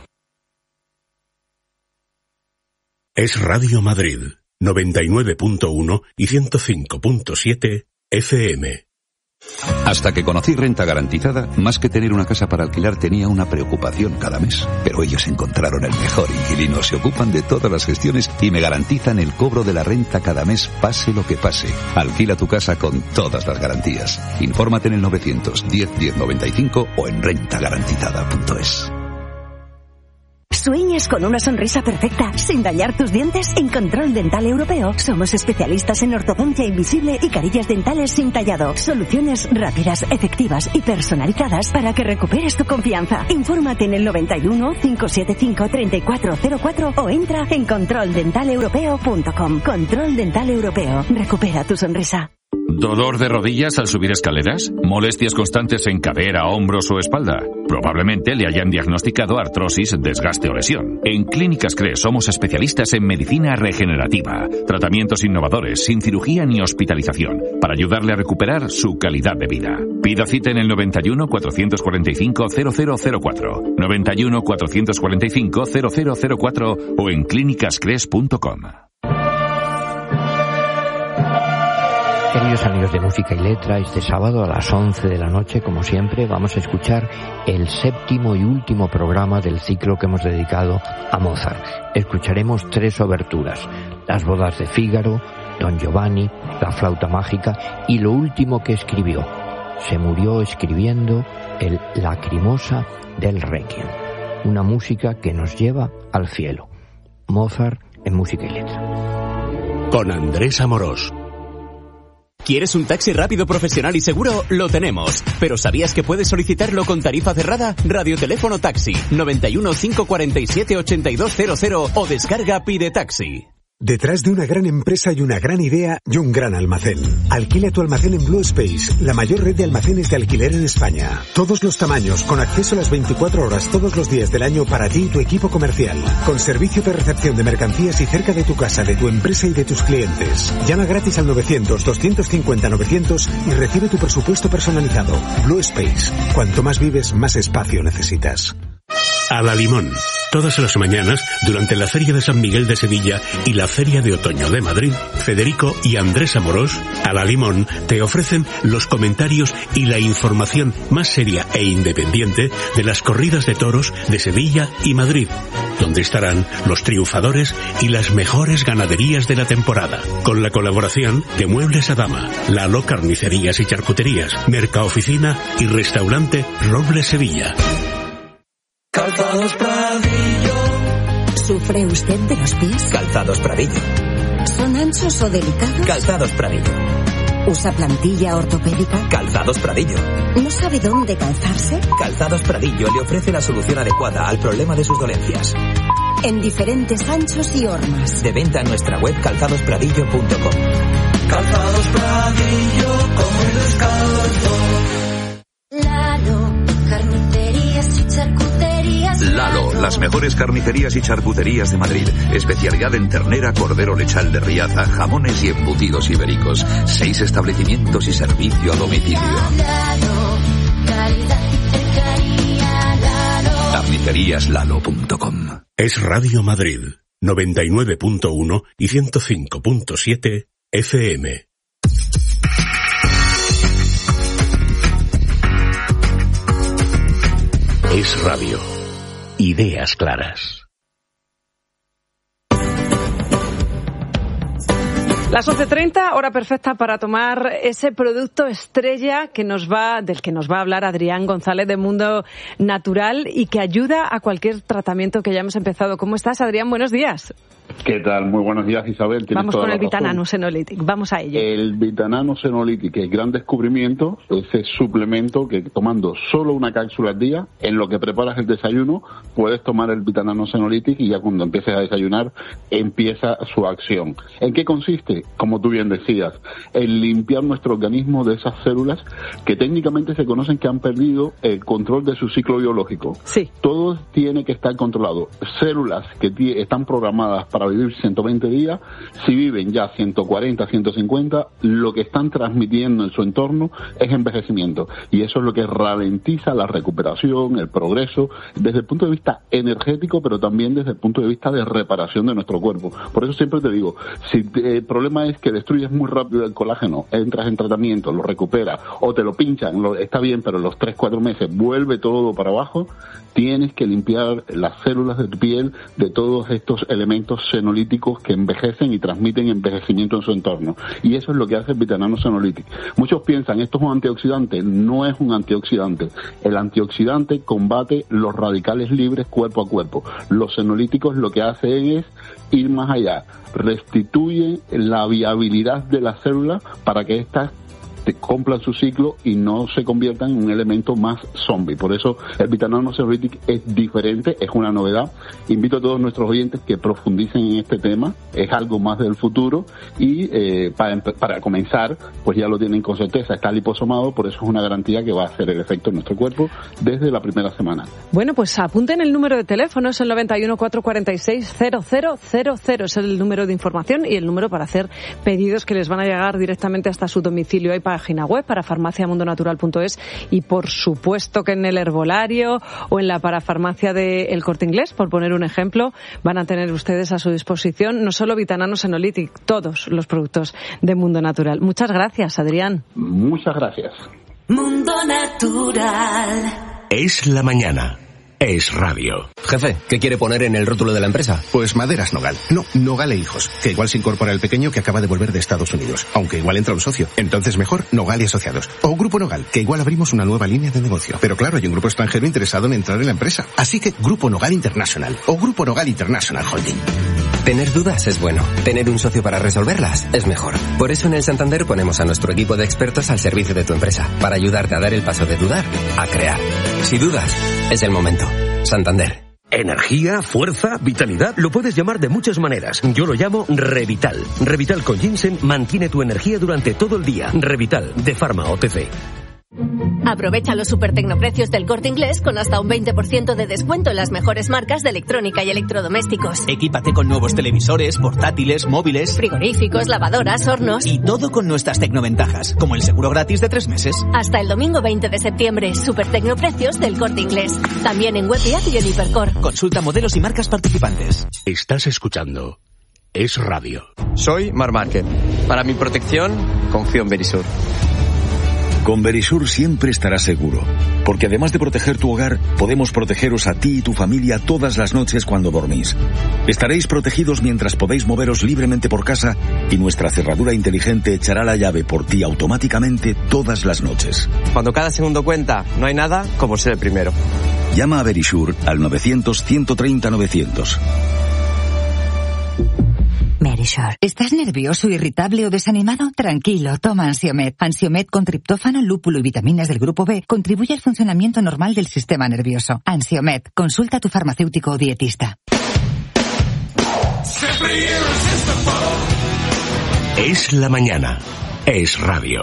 Es Radio Madrid, noventa y nueve punto uno y ciento cinco punto siete F M. Hasta que conocí Renta Garantizada, más que tener una casa para alquilar tenía una preocupación cada mes. Pero ellos encontraron el mejor inquilino, se ocupan de todas las gestiones y me garantizan el cobro de la renta cada mes, pase lo que pase. Alquila tu casa con todas las garantías. Infórmate en el novecientos diez diez noventa y cinco o en renta garantizada punto es. ¿Sueñas con una sonrisa perfecta sin dañar tus dientes? En Control Dental Europeo somos especialistas en ortodoncia invisible y carillas dentales sin tallado. Soluciones rápidas, efectivas y personalizadas para que recuperes tu confianza. Infórmate en el noventa y uno, cinco siete cinco, treinta y cuatro cero cuatro o entra en control dental europeo punto com. Control Dental Europeo. Recupera tu sonrisa. ¿Dolor de rodillas al subir escaleras? ¿Molestias constantes en cadera, hombros o espalda? Probablemente le hayan diagnosticado artrosis, desgaste o lesión. En Clínicas Cres somos especialistas en medicina regenerativa, tratamientos innovadores, sin cirugía ni hospitalización, para ayudarle a recuperar su calidad de vida. Pida cita en el noventa y uno, cuatrocientos cuarenta y cinco, cero cero cero cuatro, noventa y uno, cuatrocientos cuarenta y cinco, cero cero cero cuatro o en clínicas cres punto com. Queridos amigos de Música y Letra, este sábado a las once de la noche, como siempre, vamos a escuchar el séptimo y último programa del ciclo que hemos dedicado a Mozart. Escucharemos tres oberturas: Las bodas de Fígaro, Don Giovanni, La flauta mágica y lo último que escribió. Se murió escribiendo el Lacrimosa del Requiem, una música que nos lleva al cielo. Mozart en Música y Letra. Con Andrés Amorós. ¿Quieres un taxi rápido, profesional y seguro? Lo tenemos. ¿Pero sabías que puedes solicitarlo con tarifa cerrada? Radioteléfono Taxi, noventa y uno, cinco cuarenta y siete, ochenta y dos cero cero o descarga Pide Taxi. Detrás de una gran empresa y una gran idea y un gran almacén. Alquila tu almacén en Blue Space, la mayor red de almacenes de alquiler en España. Todos los tamaños, con acceso a las veinticuatro horas todos los días del año para ti y tu equipo comercial. Con servicio de recepción de mercancías y cerca de tu casa, de tu empresa y de tus clientes. Llama gratis al novecientos, doscientos cincuenta, novecientos y recibe tu presupuesto personalizado. Blue Space. Cuanto más vives, más espacio necesitas. A la Limón. Todas las mañanas, durante la Feria de San Miguel de Sevilla y la Feria de Otoño de Madrid, Federico y Andrés Amorós, A la Limón, te ofrecen los comentarios y la información más seria e independiente de las corridas de toros de Sevilla y Madrid, donde estarán los triunfadores y las mejores ganaderías de la temporada, con la colaboración de Muebles Adama, Lalo Carnicerías y Charcuterías, Mercaoficina y Restaurante Roble Sevilla. Calzados Pradillo. ¿Sufre usted de los pies? Calzados Pradillo. ¿Son anchos o delicados? Calzados Pradillo. ¿Usa plantilla ortopédica? Calzados Pradillo. ¿No sabe dónde calzarse? Calzados Pradillo le ofrece la solución adecuada al problema de sus dolencias. En diferentes anchos y hormas. De venta en nuestra web calzados pradillo punto com. Calzados Pradillo, como el descalzo. Lalo, carnicerías y charcuterías. Lalo, las mejores carnicerías y charcuterías de Madrid. Especialidad en ternera, cordero lechal de Riaza, jamones y embutidos ibéricos. Seis establecimientos y servicio a domicilio. Lalo, calidad y cercanía, Lalo. carnicerías lalo punto com. Es Radio Madrid, noventa y nueve punto uno y ciento cinco punto siete F M. Es Radio. Ideas claras. Las once treinta, hora perfecta para tomar ese producto estrella que nos va, del que nos va a hablar Adrián González de Mundo Natural y que ayuda a cualquier tratamiento que hayamos empezado. ¿Cómo estás, Adrián? Buenos días. ¿Qué tal? Muy buenos días, Isabel. Tienes Vamos toda con la el razón. Vitanano Senolytic, vamos a ello. El Vitanano Senolytic, el gran descubrimiento, ese suplemento que tomando solo una cápsula al día, en lo que preparas el desayuno, puedes tomar el Vitanano Senolytic y ya cuando empieces a desayunar, empieza su acción. ¿En qué consiste? Como tú bien decías, en limpiar nuestro organismo de esas células que técnicamente se conocen que han perdido el control de su ciclo biológico. Sí. Todo tiene que estar controlado. Células que t- están programadas para vivir ciento veinte días, si viven ya ciento cuarenta, ciento cincuenta, lo que están transmitiendo en su entorno es envejecimiento. Y eso es lo que ralentiza la recuperación, el progreso, desde el punto de vista energético, pero también desde el punto de vista de reparación de nuestro cuerpo. Por eso siempre te digo, si te, el problema es que destruyes muy rápido el colágeno, entras en tratamiento, lo recuperas, o te lo pinchan, lo, está bien, pero en los tres, cuatro meses vuelve todo para abajo, tienes que limpiar las células de tu piel de todos estos elementos senolíticos que envejecen y transmiten envejecimiento en su entorno. Y eso es lo que hace el Vitanano Senolytic. Muchos piensan, esto es un antioxidante. No es un antioxidante. El antioxidante combate los radicales libres cuerpo a cuerpo. Los senolíticos lo que hacen es ir más allá. Restituyen la viabilidad de las células para que éstas cumplan su ciclo y no se conviertan en un elemento más zombie. Por eso el Vitanano Senolytic es diferente, es una novedad. Invito a todos nuestros oyentes que profundicen en este tema, es algo más del futuro y eh, para, para comenzar, pues ya lo tienen con certeza, está liposomado, por eso es una garantía que va a hacer el efecto en nuestro cuerpo desde la primera semana. Bueno, pues apunten el número de teléfono, es el noventa y uno, cuatrocientos cuarenta y seis, cero cero cero cero, es el número de información y el número para hacer pedidos que les van a llegar directamente hasta su domicilio. Hay página web para farmacia mundo natural punto es y por supuesto que en el herbolario o en la parafarmacia de El Corte Inglés, por poner un ejemplo, van a tener ustedes a su disposición no solo Vitanano Senolytic, todos los productos de Mundo Natural. Muchas gracias, Adrián. Muchas gracias. Mundo Natural. Es la mañana. Es radio. Jefe, ¿qué quiere poner en el rótulo de la empresa? Pues Maderas Nogal. No, Nogal e Hijos. Que igual se incorpora el pequeño que acaba de volver de Estados Unidos. Aunque igual entra un socio. Entonces mejor Nogal y Asociados. O Grupo Nogal, que igual abrimos una nueva línea de negocio. Pero claro, hay un grupo extranjero interesado en entrar en la empresa. Así que Grupo Nogal International. O Grupo Nogal International Holding. Tener dudas es bueno. Tener un socio para resolverlas es mejor. Por eso en el Santander ponemos a nuestro equipo de expertos al servicio de tu empresa. Para ayudarte a dar el paso de dudar a crear. Si dudas, es el momento. Santander. Energía, fuerza, vitalidad, lo puedes llamar de muchas maneras. Yo lo llamo Revital. Revital con ginseng mantiene tu energía durante todo el día. Revital, de Pharma O T C. Aprovecha los super tecnoprecios del Corte Inglés con hasta un veinte por ciento de descuento en las mejores marcas de electrónica y electrodomésticos. Equípate con nuevos televisores, portátiles, móviles, frigoríficos, lavadoras, hornos. Y todo con nuestras tecnoventajas, como el seguro gratis de tres meses. Hasta el domingo veinte de septiembre, super tecnoprecios del Corte Inglés. También en web y app y en Hipercor. Consulta modelos y marcas participantes. Estás escuchando Es Radio. Soy Mar Márquez. Para mi protección, confío en Verisur. Con Verisur siempre estarás seguro, porque además de proteger tu hogar, podemos protegeros a ti y tu familia todas las noches cuando dormís. Estaréis protegidos mientras podéis moveros libremente por casa y nuestra cerradura inteligente echará la llave por ti automáticamente todas las noches. Cuando cada segundo cuenta, no hay nada como ser el primero. Llama a Verisur al novecientos, ciento treinta, novecientos. Verisur. ¿Estás nervioso, irritable o desanimado? Tranquilo, toma Ansiomed. Ansiomed con triptófano, lúpulo y vitaminas del grupo B contribuye al funcionamiento normal del sistema nervioso. Ansiomed. Consulta a tu farmacéutico o dietista. Es la mañana. Es radio.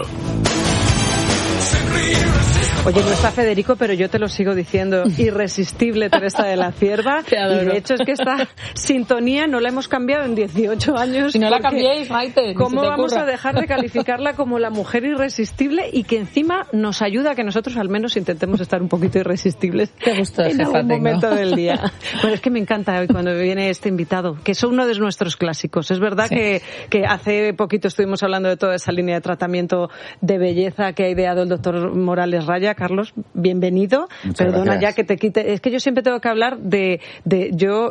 Oye, no está Federico, pero yo te lo sigo diciendo. Irresistible, Teresa de la Cierva. Te adoro. Y de hecho es que esta sintonía no la hemos cambiado en dieciocho años. Si no la porque cambiéis, Maite. ¿Cómo te vamos ocurra? a dejar de calificarla como la mujer irresistible y que encima nos ayuda a que nosotros al menos intentemos estar un poquito irresistibles Qué gusto de en jefa algún tengo. momento del día? Bueno, es que me encanta hoy cuando viene este invitado, que es uno de nuestros clásicos. Es verdad Sí. que, que hace poquito estuvimos hablando de toda esa línea de tratamiento de belleza que ha ideado el doctor Morales Raya. Carlos, bienvenido. Muchas Perdona gracias. ya que te quite. Es que yo siempre tengo que hablar de, de yo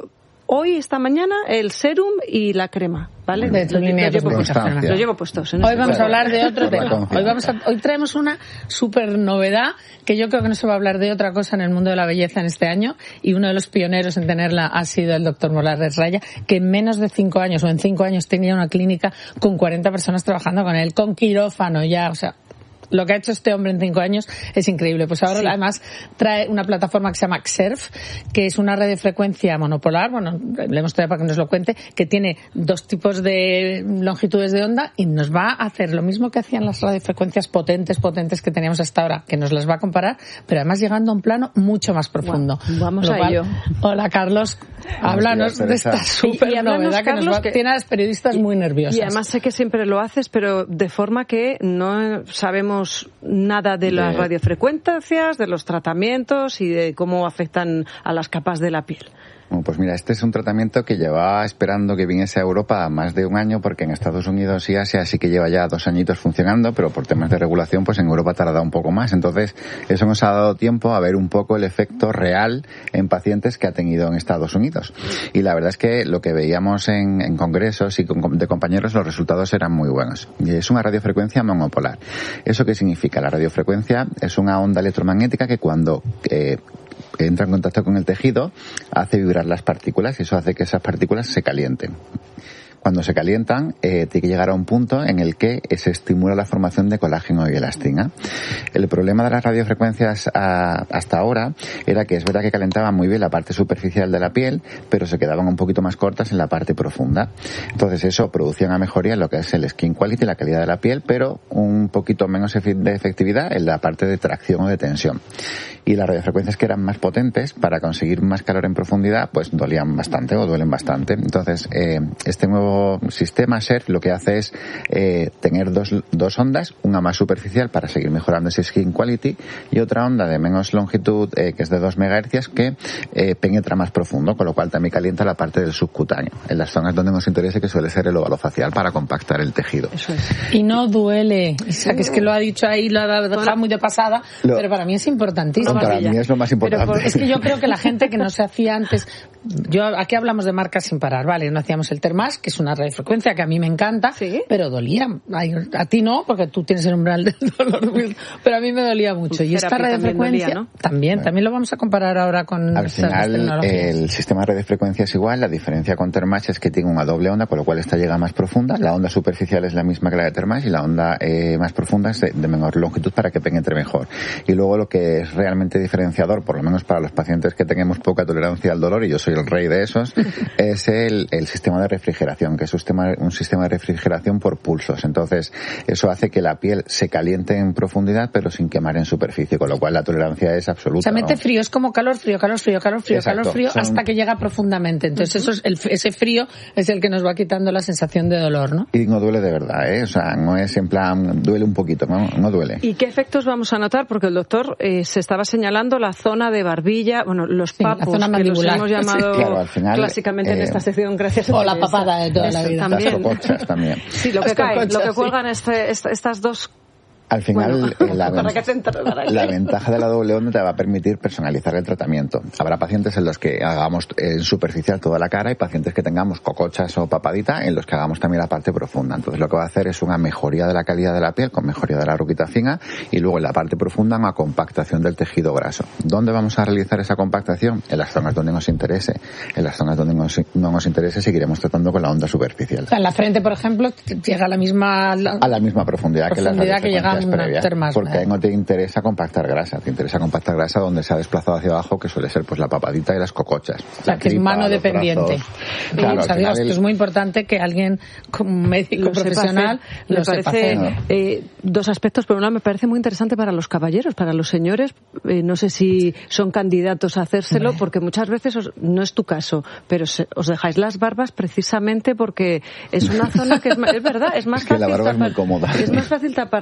hoy, esta mañana, el serum y la crema, ¿vale? De tu lo, línea lo, llevo de puesto, lo llevo puestos. Hoy este vamos caso. a hablar de otro tema. Hoy, vamos a, hoy traemos una súper novedad que yo creo que no se va a hablar de otra cosa en el mundo de la belleza en este año, y uno de los pioneros en tenerla ha sido el doctor Morales Raya, que en menos de cinco años o en cinco años tenía una clínica con cuarenta personas trabajando con él, con quirófano ya, o sea... Lo que ha hecho este hombre en cinco años es increíble. Pues ahora sí. Además trae una plataforma que se llama Xerf, que es una radiofrecuencia monopolar, bueno, le hemos traído para que nos lo cuente, que tiene dos tipos de longitudes de onda y nos va a hacer lo mismo que hacían las radiofrecuencias potentes, potentes que teníamos hasta ahora, que nos las va a comparar, pero además llegando a un plano mucho más profundo. Wow. Vamos a ello. Hola, Carlos. Háblanos de esta súper novedad que nos va, que tiene a los periodistas y, muy nerviosos. Y además sé que siempre lo haces, pero de forma que no sabemos nada de las radiofrecuencias, de los tratamientos y de cómo afectan a las capas de la piel. Bueno, pues mira, este es un tratamiento que llevaba esperando que viniese a Europa más de un año, porque en Estados Unidos y Asia sí que lleva ya dos añitos funcionando, pero por temas de regulación pues en Europa tarda un poco más. Entonces eso nos ha dado tiempo a ver un poco el efecto real en pacientes que ha tenido en Estados Unidos. Y la verdad es que lo que veíamos en, en congresos y con, de compañeros, los resultados eran muy buenos. Y es una radiofrecuencia monopolar. ¿Eso qué significa? La radiofrecuencia es una onda electromagnética que cuando eh, entra en contacto con el tejido hace vibrar las partículas y eso hace que esas partículas se calienten. Cuando se calientan, eh, tiene que llegar a un punto en el que se estimula la formación de colágeno y elastina. El problema de las radiofrecuencias a, hasta ahora era que es verdad que calentaban muy bien la parte superficial de la piel, pero se quedaban un poquito más cortas en la parte profunda. Entonces eso producía una mejoría en lo que es el skin quality, la calidad de la piel, pero un poquito menos de efectividad en la parte de tracción o de tensión. Y las radiofrecuencias que eran más potentes para conseguir más calor en profundidad, pues dolían bastante o duelen bastante. Entonces, eh, este nuevo sistema Xerf lo que hace es eh, tener dos, dos ondas, una más superficial para seguir mejorando ese skin quality y otra onda de menos longitud eh, que es de dos megahercios que eh, penetra más profundo, con lo cual también calienta la parte del subcutáneo, en las zonas donde nos interesa, que suele ser el óvalo facial, para compactar el tejido. Eso es. Y no duele, o sea, que es que lo ha dicho ahí, lo ha dejado muy de pasada, lo, pero para mí es importantísimo. Para mí es lo más importante. Pero por, es que yo creo que la gente que no se hacía antes, yo aquí hablamos de marcas sin parar, vale, no hacíamos el Thermax, que es una radiofrecuencia que a mí me encanta, ¿sí? Pero dolía. Ay, a ti no, porque tú tienes el umbral del dolor, pero a mí me dolía mucho. Y esta radiofrecuencia también, dolía, ¿no? también, bueno. también lo vamos a comparar ahora con Al final, el sistema de radiofrecuencia es igual, la diferencia con Thermax es que tiene una doble onda, con lo cual esta llega más profunda. La onda superficial es la misma que la de Thermax y la onda eh, más profunda es de, de menor longitud para que penetre mejor. Y luego lo que es realmente diferenciador, por lo menos para los pacientes que tenemos poca tolerancia al dolor, y yo soy el rey de esos, es el, el sistema de refrigeración, que es un sistema, un sistema de refrigeración por pulsos. Entonces, eso hace que la piel se caliente en profundidad, pero sin quemar en superficie, con lo cual la tolerancia es absoluta. O sea, mete ¿no? frío, es como calor, frío, calor, frío, calor, frío, Exacto. calor, frío, Son... hasta que llega profundamente. Entonces, eso es el, ese frío es el que nos va quitando la sensación de dolor, ¿no? Y no duele de verdad, ¿eh? O sea, no es en plan, duele un poquito, no, no duele. ¿Y qué efectos vamos a notar? Porque el doctor eh, se estaba señalando la zona de barbilla, bueno, los papos, sí, que los hemos llamado sí. claro, al final, clásicamente eh, en esta sección, gracias a o la papada de toda la vida. Las cocochas también. Sí, lo que Las cae, cocochas, lo que sí. cuelgan este, esta, estas dos. Al final, bueno, la, para ven- que la ventaja de la doble onda te va a permitir personalizar el tratamiento. Habrá pacientes en los que hagamos en superficial toda la cara y pacientes que tengamos cocochas o papadita en los que hagamos también la parte profunda. Entonces lo que va a hacer es una mejoría de la calidad de la piel con mejoría de la ruquita fina y luego en la parte profunda una compactación del tejido graso. ¿Dónde vamos a realizar esa compactación? En las zonas donde nos interese. En las zonas donde nos, no nos interese seguiremos tratando con la onda superficial. O sea, en la frente, por ejemplo, llega a la misma... A la misma profundidad, profundidad que, las que llega a previas, más, porque ¿verdad? ahí no te interesa compactar grasa, te interesa compactar grasa donde se ha desplazado hacia abajo, que suele ser pues la papadita y las cocochas. O sea, que es mano dependiente. Claro, o sea, digo, el... esto es muy importante que alguien como médico lo profesional sepa lo me sepa parece hacer. eh, dos aspectos. Por un lado, me parece muy interesante para los caballeros, para los señores. Eh, no sé si son candidatos a hacérselo, Hombre. porque muchas veces os, no es tu caso, pero se, os dejáis las barbas precisamente porque es una zona que es, es verdad, es más es que fácil la barba tapar, es muy cómoda. Es más fácil tapar de esa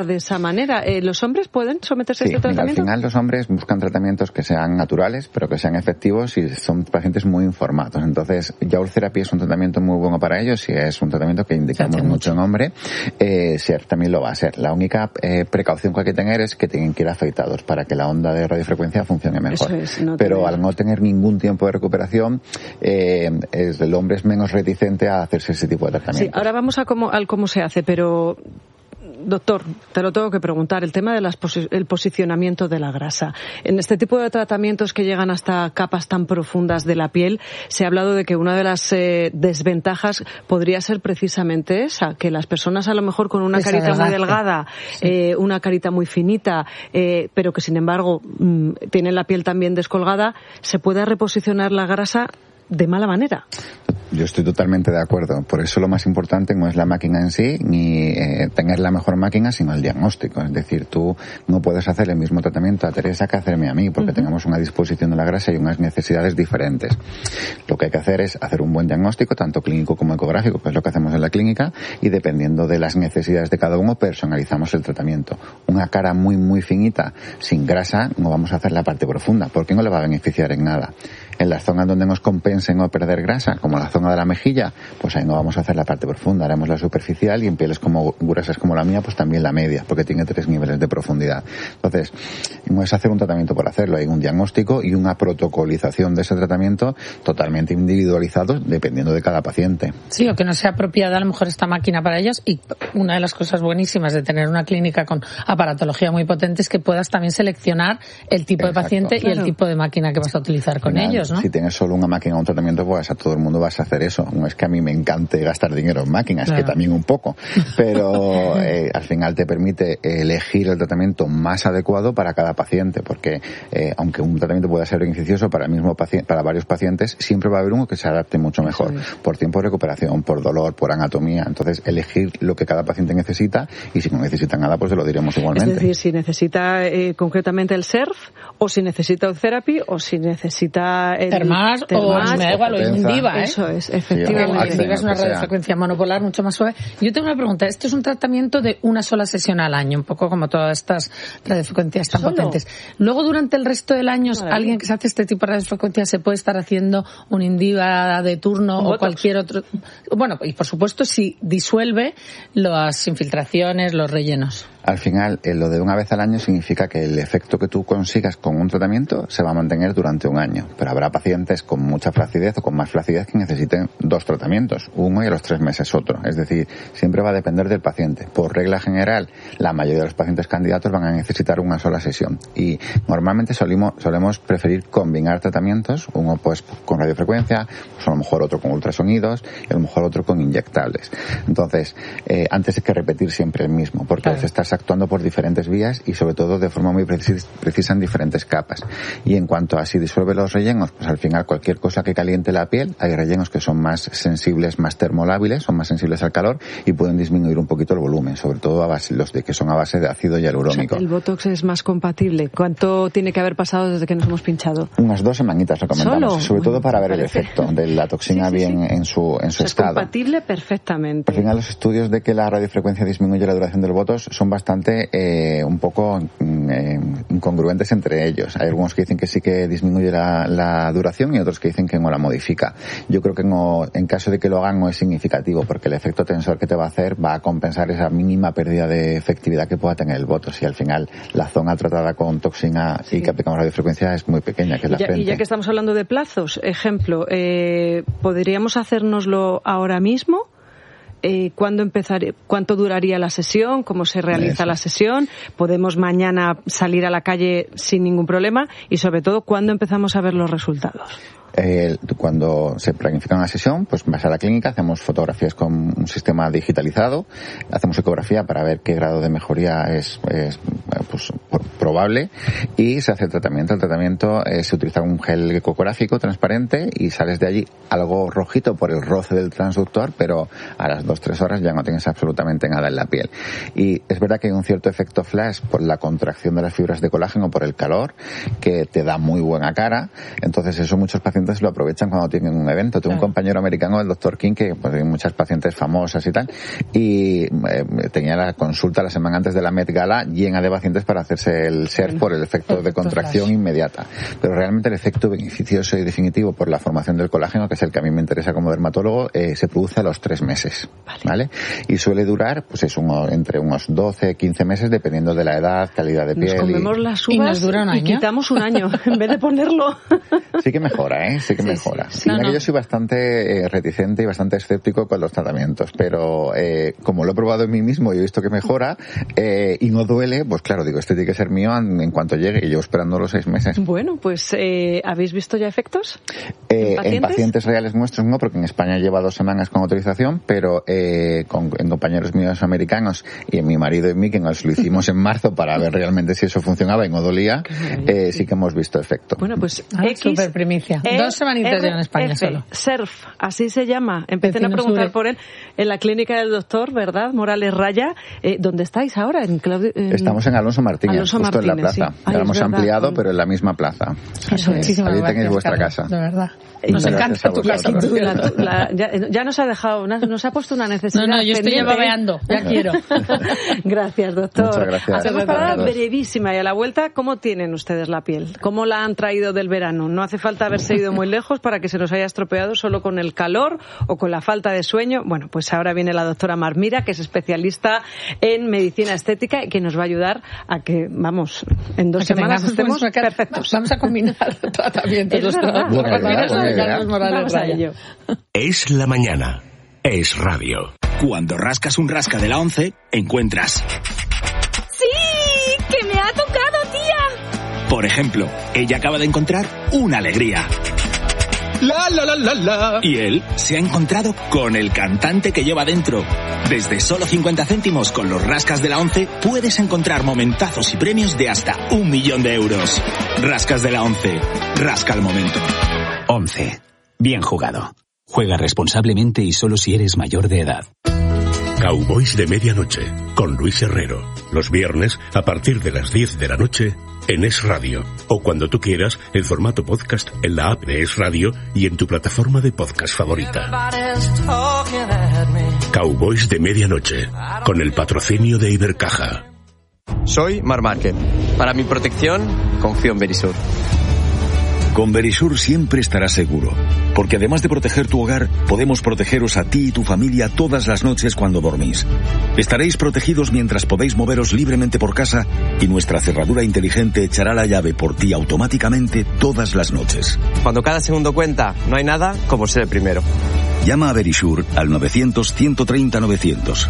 manera. Eh, ¿Los hombres pueden someterse sí, a este mira, tratamiento? al final los hombres buscan tratamientos que sean naturales, pero que sean efectivos y son pacientes muy informados. Entonces, Yaur Therapy es un tratamiento muy bueno para ellos y es un tratamiento que indicamos mucho, mucho en hombre. Eh, SER también lo va a ser. La única eh, precaución que hay que tener es que tienen que ir afeitados para que la onda de radiofrecuencia funcione mejor. Eso es, no pero tener... al no tener ningún tiempo de recuperación, eh, es, el hombre es menos reticente a hacerse ese tipo de tratamiento. Sí, ahora vamos a cómo, al cómo se hace, pero... Doctor, te lo tengo que preguntar, el tema del posi- el posicionamiento de la grasa. En este tipo de tratamientos que llegan hasta capas tan profundas de la piel, se ha hablado de que una de las eh, desventajas podría ser precisamente esa, que las personas a lo mejor con una carita muy delgada, sí. eh, una carita muy finita, eh, pero que sin embargo mmm, tienen la piel también descolgada, se pueda reposicionar la grasa de mala manera. Yo estoy totalmente de acuerdo. Por eso lo más importante no es la máquina en sí, ni eh, tener la mejor máquina, sino el diagnóstico. Es decir, tú no puedes hacer el mismo tratamiento a Teresa que hacerme a mí, porque uh-huh. tenemos una disposición de la grasa y unas necesidades diferentes. Lo que hay que hacer es hacer un buen diagnóstico, tanto clínico como ecográfico, que es lo que hacemos en la clínica, y dependiendo de las necesidades de cada uno, personalizamos el tratamiento. Una cara muy, muy finita, sin grasa, no vamos a hacer la parte profunda, porque no le va a beneficiar en nada. En las zonas donde nos compensen o perder grasa, como la zona de la mejilla, pues ahí no vamos a hacer la parte profunda, haremos la superficial, y en pieles como gruesas como la mía, pues también la media, porque tiene tres niveles de profundidad. Entonces, no es hacer un tratamiento por hacerlo, hay un diagnóstico y una protocolización de ese tratamiento totalmente individualizado, dependiendo de cada paciente. Sí, o que no sea apropiada a lo mejor esta máquina para ellos, y una de las cosas buenísimas de tener una clínica con aparatología muy potente es que puedas también seleccionar el tipo Exacto. de paciente claro. y el tipo de máquina que vas a utilizar con Final, ellos, ¿no? Si tienes solo una máquina o un tratamiento, pues a todo el mundo vas a hacer eso. No es que a mí me encante gastar dinero en máquinas, claro. que también un poco, pero eh, al final te permite elegir el tratamiento más adecuado para cada paciente, porque eh, aunque un tratamiento pueda ser beneficioso para el mismo paciente, para varios pacientes, siempre va a haber uno que se adapte mucho mejor, sí. por tiempo de recuperación, por dolor, por anatomía. Entonces, elegir lo que cada paciente necesita, y si no necesita nada, pues se lo diremos igualmente. Es decir, si necesita eh, concretamente el SERF, o si necesita el Therapy, o si necesita el Termas, o me da igual, o Indiva, ¿eh? Eso es, efectivamente. Sí, Indiva es una radiofrecuencia monopolar mucho más suave. Yo tengo una pregunta. Esto es un tratamiento de una sola sesión al año, un poco como todas estas radiofrecuencias tan ¿Solo? potentes. Luego, durante el resto del año, Maravilla. alguien que se hace este tipo de radiofrecuencia se puede estar haciendo un Indiva de turno o cualquier otro. Bueno, y por supuesto, si disuelve las infiltraciones, los rellenos. Al final, eh, lo de una vez al año significa que el efecto que tú consigas con un tratamiento se va a mantener durante un año. Pero habrá pacientes con mucha flacidez o con más flacidez que necesiten dos tratamientos, uno y a los tres meses otro. Es decir, siempre va a depender del paciente. Por regla general, la mayoría de los pacientes candidatos van a necesitar una sola sesión. Y normalmente solimos, solemos preferir combinar tratamientos, uno pues con radiofrecuencia, pues a lo mejor otro con ultrasonidos y a lo mejor otro con inyectables. Entonces, eh, antes hay que repetir siempre el mismo, porque claro. a veces estás actuando por diferentes vías y sobre todo de forma muy precis- precisa en diferentes capas. Y en cuanto a si disuelve los rellenos, pues al final cualquier cosa que caliente la piel, hay rellenos que son más sensibles, más termolábiles, son más sensibles al calor y pueden disminuir un poquito el volumen, sobre todo a base, los de que son a base de ácido hialurónico. O sea, el Botox es más compatible. ¿Cuánto tiene que haber pasado desde que nos hemos pinchado? Unas dos semanitas recomendamos, ¿Solo? sobre todo para ver parece. el efecto de la toxina sí, sí, bien sí. en su en su o sea, estado. Es compatible perfectamente. Al final los estudios de que la radiofrecuencia disminuye la duración del Botox son bastante eh, un poco eh, incongruentes entre ellos. Hay algunos que dicen que sí que disminuye la, la duración y otros que dicen que no la modifica. Yo creo que no, en caso de que lo hagan no es significativo, porque el efecto tensor que te va a hacer va a compensar esa mínima pérdida de efectividad que pueda tener el Botox, y al final la zona tratada con toxina sí. y que aplicamos radiofrecuencia es muy pequeña, que es la ya, frente. Y ya que estamos hablando de plazos, ejemplo, eh, ¿podríamos hacérnoslo ahora mismo? Eh, ¿cuándo empezar, ¿Cuánto duraría la sesión? ¿Cómo se realiza Eso. la sesión? ¿Podemos mañana salir a la calle sin ningún problema? Y sobre todo, ¿cuándo empezamos a ver los resultados? Eh, cuando se planifica una sesión, pues vas a la clínica, hacemos fotografías con un sistema digitalizado, hacemos ecografía para ver qué grado de mejoría es, es pues, probable, y se hace el tratamiento. El tratamiento eh, se utiliza un gel ecográfico transparente y sales de allí algo rojito por el roce del transductor, pero a las dos tres horas ya no tienes absolutamente nada en la piel. Y es verdad que hay un cierto efecto flash por la contracción de las fibras de colágeno, por el calor, que te da muy buena cara. Entonces eso muchos pacientes lo aprovechan cuando tienen un evento. Tengo un compañero americano, el doctor King, que pues, hay muchas pacientes famosas y tal, y eh, tenía la consulta la semana antes de la Met Gala llena de pacientes para hacerse el S E R por el efecto de contracción inmediata. Pero realmente el efecto beneficioso y definitivo por la formación del colágeno, que es el que a mí me interesa como dermatólogo, eh, se produce a los tres meses, ¿vale? ¿vale? Y suele durar, pues es uno, entre unos doce, quince meses, dependiendo de la edad, calidad de piel. Nos comemos y... las uvas y, nos dura un año. Y quitamos un año, en vez de ponerlo. Sí que mejora, ¿eh? Sí que sí, mejora. Sí, sí. No, no. Yo soy bastante eh, reticente y bastante escéptico con los tratamientos, pero eh, como lo he probado en mí mismo y he visto que mejora eh, y no duele, pues claro, digo, este tiene que ser mío en, en cuanto llegue, y yo esperando los seis meses. Bueno, pues eh, ¿habéis visto ya efectos? Eh, ¿En, pacientes? En pacientes reales nuestros no, porque en España lleva dos semanas con autorización, pero eh, con, en compañeros míos americanos y en mi marido y mí, que nos lo hicimos en marzo para ver realmente si eso funcionaba y no dolía, eh, sí que hemos visto efecto. Bueno, pues ah, X, super primicia. E, Dos semanitas ya en España F, solo. S E R F, así se llama. Empiecen a preguntar por él en la clínica del doctor, ¿verdad? Morales Raya. Eh, ¿Dónde estáis ahora? En Claudio, en... Estamos en Alonso Martínez, Alonso justo Martínez, en la plaza. Sí. Ay, ya hemos verdad, ampliado, con... pero en la misma plaza. Eso es. Ahí tenéis vuestra Carlos, casa. De verdad. Nos encanta tu casa. La, la, ya, ya nos ha dejado, nos ha puesto una necesidad. No, no, yo estoy ya babeando, ya quiero. Gracias, doctor. Muchas gracias. Hacemos parada brevísima y a la vuelta, ¿cómo tienen ustedes la piel? ¿Cómo la han traído del verano? No hace falta haberse ido muy lejos para que se nos haya estropeado solo con el calor o con la falta de sueño. Bueno, pues ahora viene la doctora Marmira, que es especialista en medicina estética y que nos va a ayudar a que, vamos, en dos semanas estemos perfectos. Vamos a combinar tratamientos. Es verdad. Vamos a ello. Es la mañana. Es radio. Cuando rascas un rasca de la once, encuentras... ¡Sí! ¡Que me ha tocado, tía! Por ejemplo, ella acaba de encontrar una alegría. La, la, la, la, la. Y él se ha encontrado con el cantante que lleva dentro. Desde solo cincuenta céntimos con los rascas de la once puedes encontrar momentazos y premios de hasta un millón de euros. Rascas de la once. Rasca el momento. once. Bien jugado. Juega responsablemente y solo si eres mayor de edad. Cowboys de Medianoche, con Luis Herrero. Los viernes, a partir de las diez de la noche, en Es Radio. O cuando tú quieras, en formato podcast, en la app de Es Radio y en tu plataforma de podcast favorita. Cowboys de Medianoche, con el patrocinio de Ibercaja. Soy Mar Márquez. Para mi protección, confío en Verisur. Con Verisur siempre estarás seguro, porque además de proteger tu hogar, podemos protegeros a ti y tu familia todas las noches cuando dormís. Estaréis protegidos mientras podéis moveros libremente por casa y nuestra cerradura inteligente echará la llave por ti automáticamente todas las noches. Cuando cada segundo cuenta, no hay nada como ser el primero. Llama a Verisur al novecientos, ciento treinta, novecientos.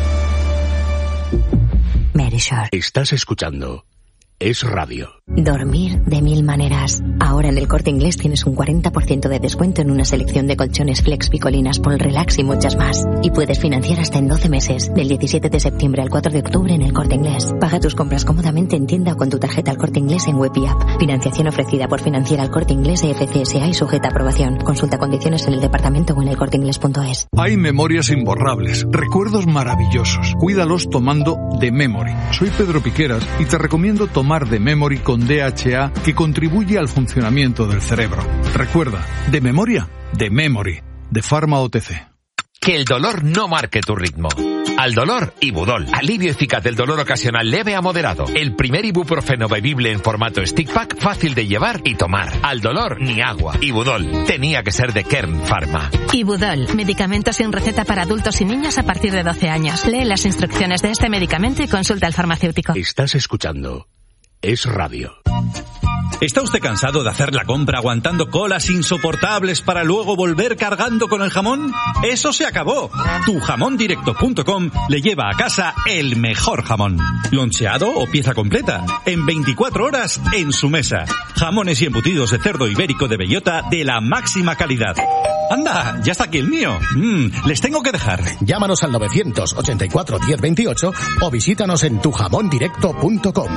Verisur. Estás escuchando Es Radio. Dormir de mil maneras. Ahora en el Corte Inglés tienes un cuarenta por ciento de descuento en una selección de colchones Flex, Picolinas, Pol Relax y muchas más. Y puedes financiar hasta en doce meses, del diecisiete de septiembre al cuatro de octubre en el Corte Inglés. Paga tus compras cómodamente en tienda o con tu tarjeta al Corte Inglés en web y app. Financiación ofrecida por Financiera al Corte Inglés e F C S A y sujeta a aprobación. Consulta condiciones en el departamento o en el corte inglés punto es. Hay memorias imborrables, recuerdos maravillosos. Cuídalos tomando The Memory. Soy Pedro Piqueras y te recomiendo tomar The Memory con D H A, que contribuye al funcionamiento del cerebro. Recuerda, de memoria, The Memory, de Pharma O T C. Que el dolor no marque tu ritmo. Al dolor, Ibudol. Alivio eficaz del dolor ocasional leve a moderado. El primer ibuprofeno bebible en formato stick pack, fácil de llevar y tomar. Al dolor, ni agua. Ibudol. Tenía que ser de Kern Pharma. Ibudol. Medicamento sin receta para adultos y niños a partir de doce años. Lee las instrucciones de este medicamento y consulta al farmacéutico. Estás escuchando Es Radio. ¿Está usted cansado de hacer la compra aguantando colas insoportables para luego volver cargando con el jamón? ¡Eso se acabó! tu jamón directo punto com le lleva a casa el mejor jamón. Loncheado o pieza completa. En veinticuatro horas en su mesa. Jamones y embutidos de cerdo ibérico de bellota de la máxima calidad. ¡Anda! ¡Ya está aquí el mío! Mm, les tengo que dejar. Llámanos al novecientos ochenta y cuatro diez veintiocho o visítanos en tu jamón directo punto com.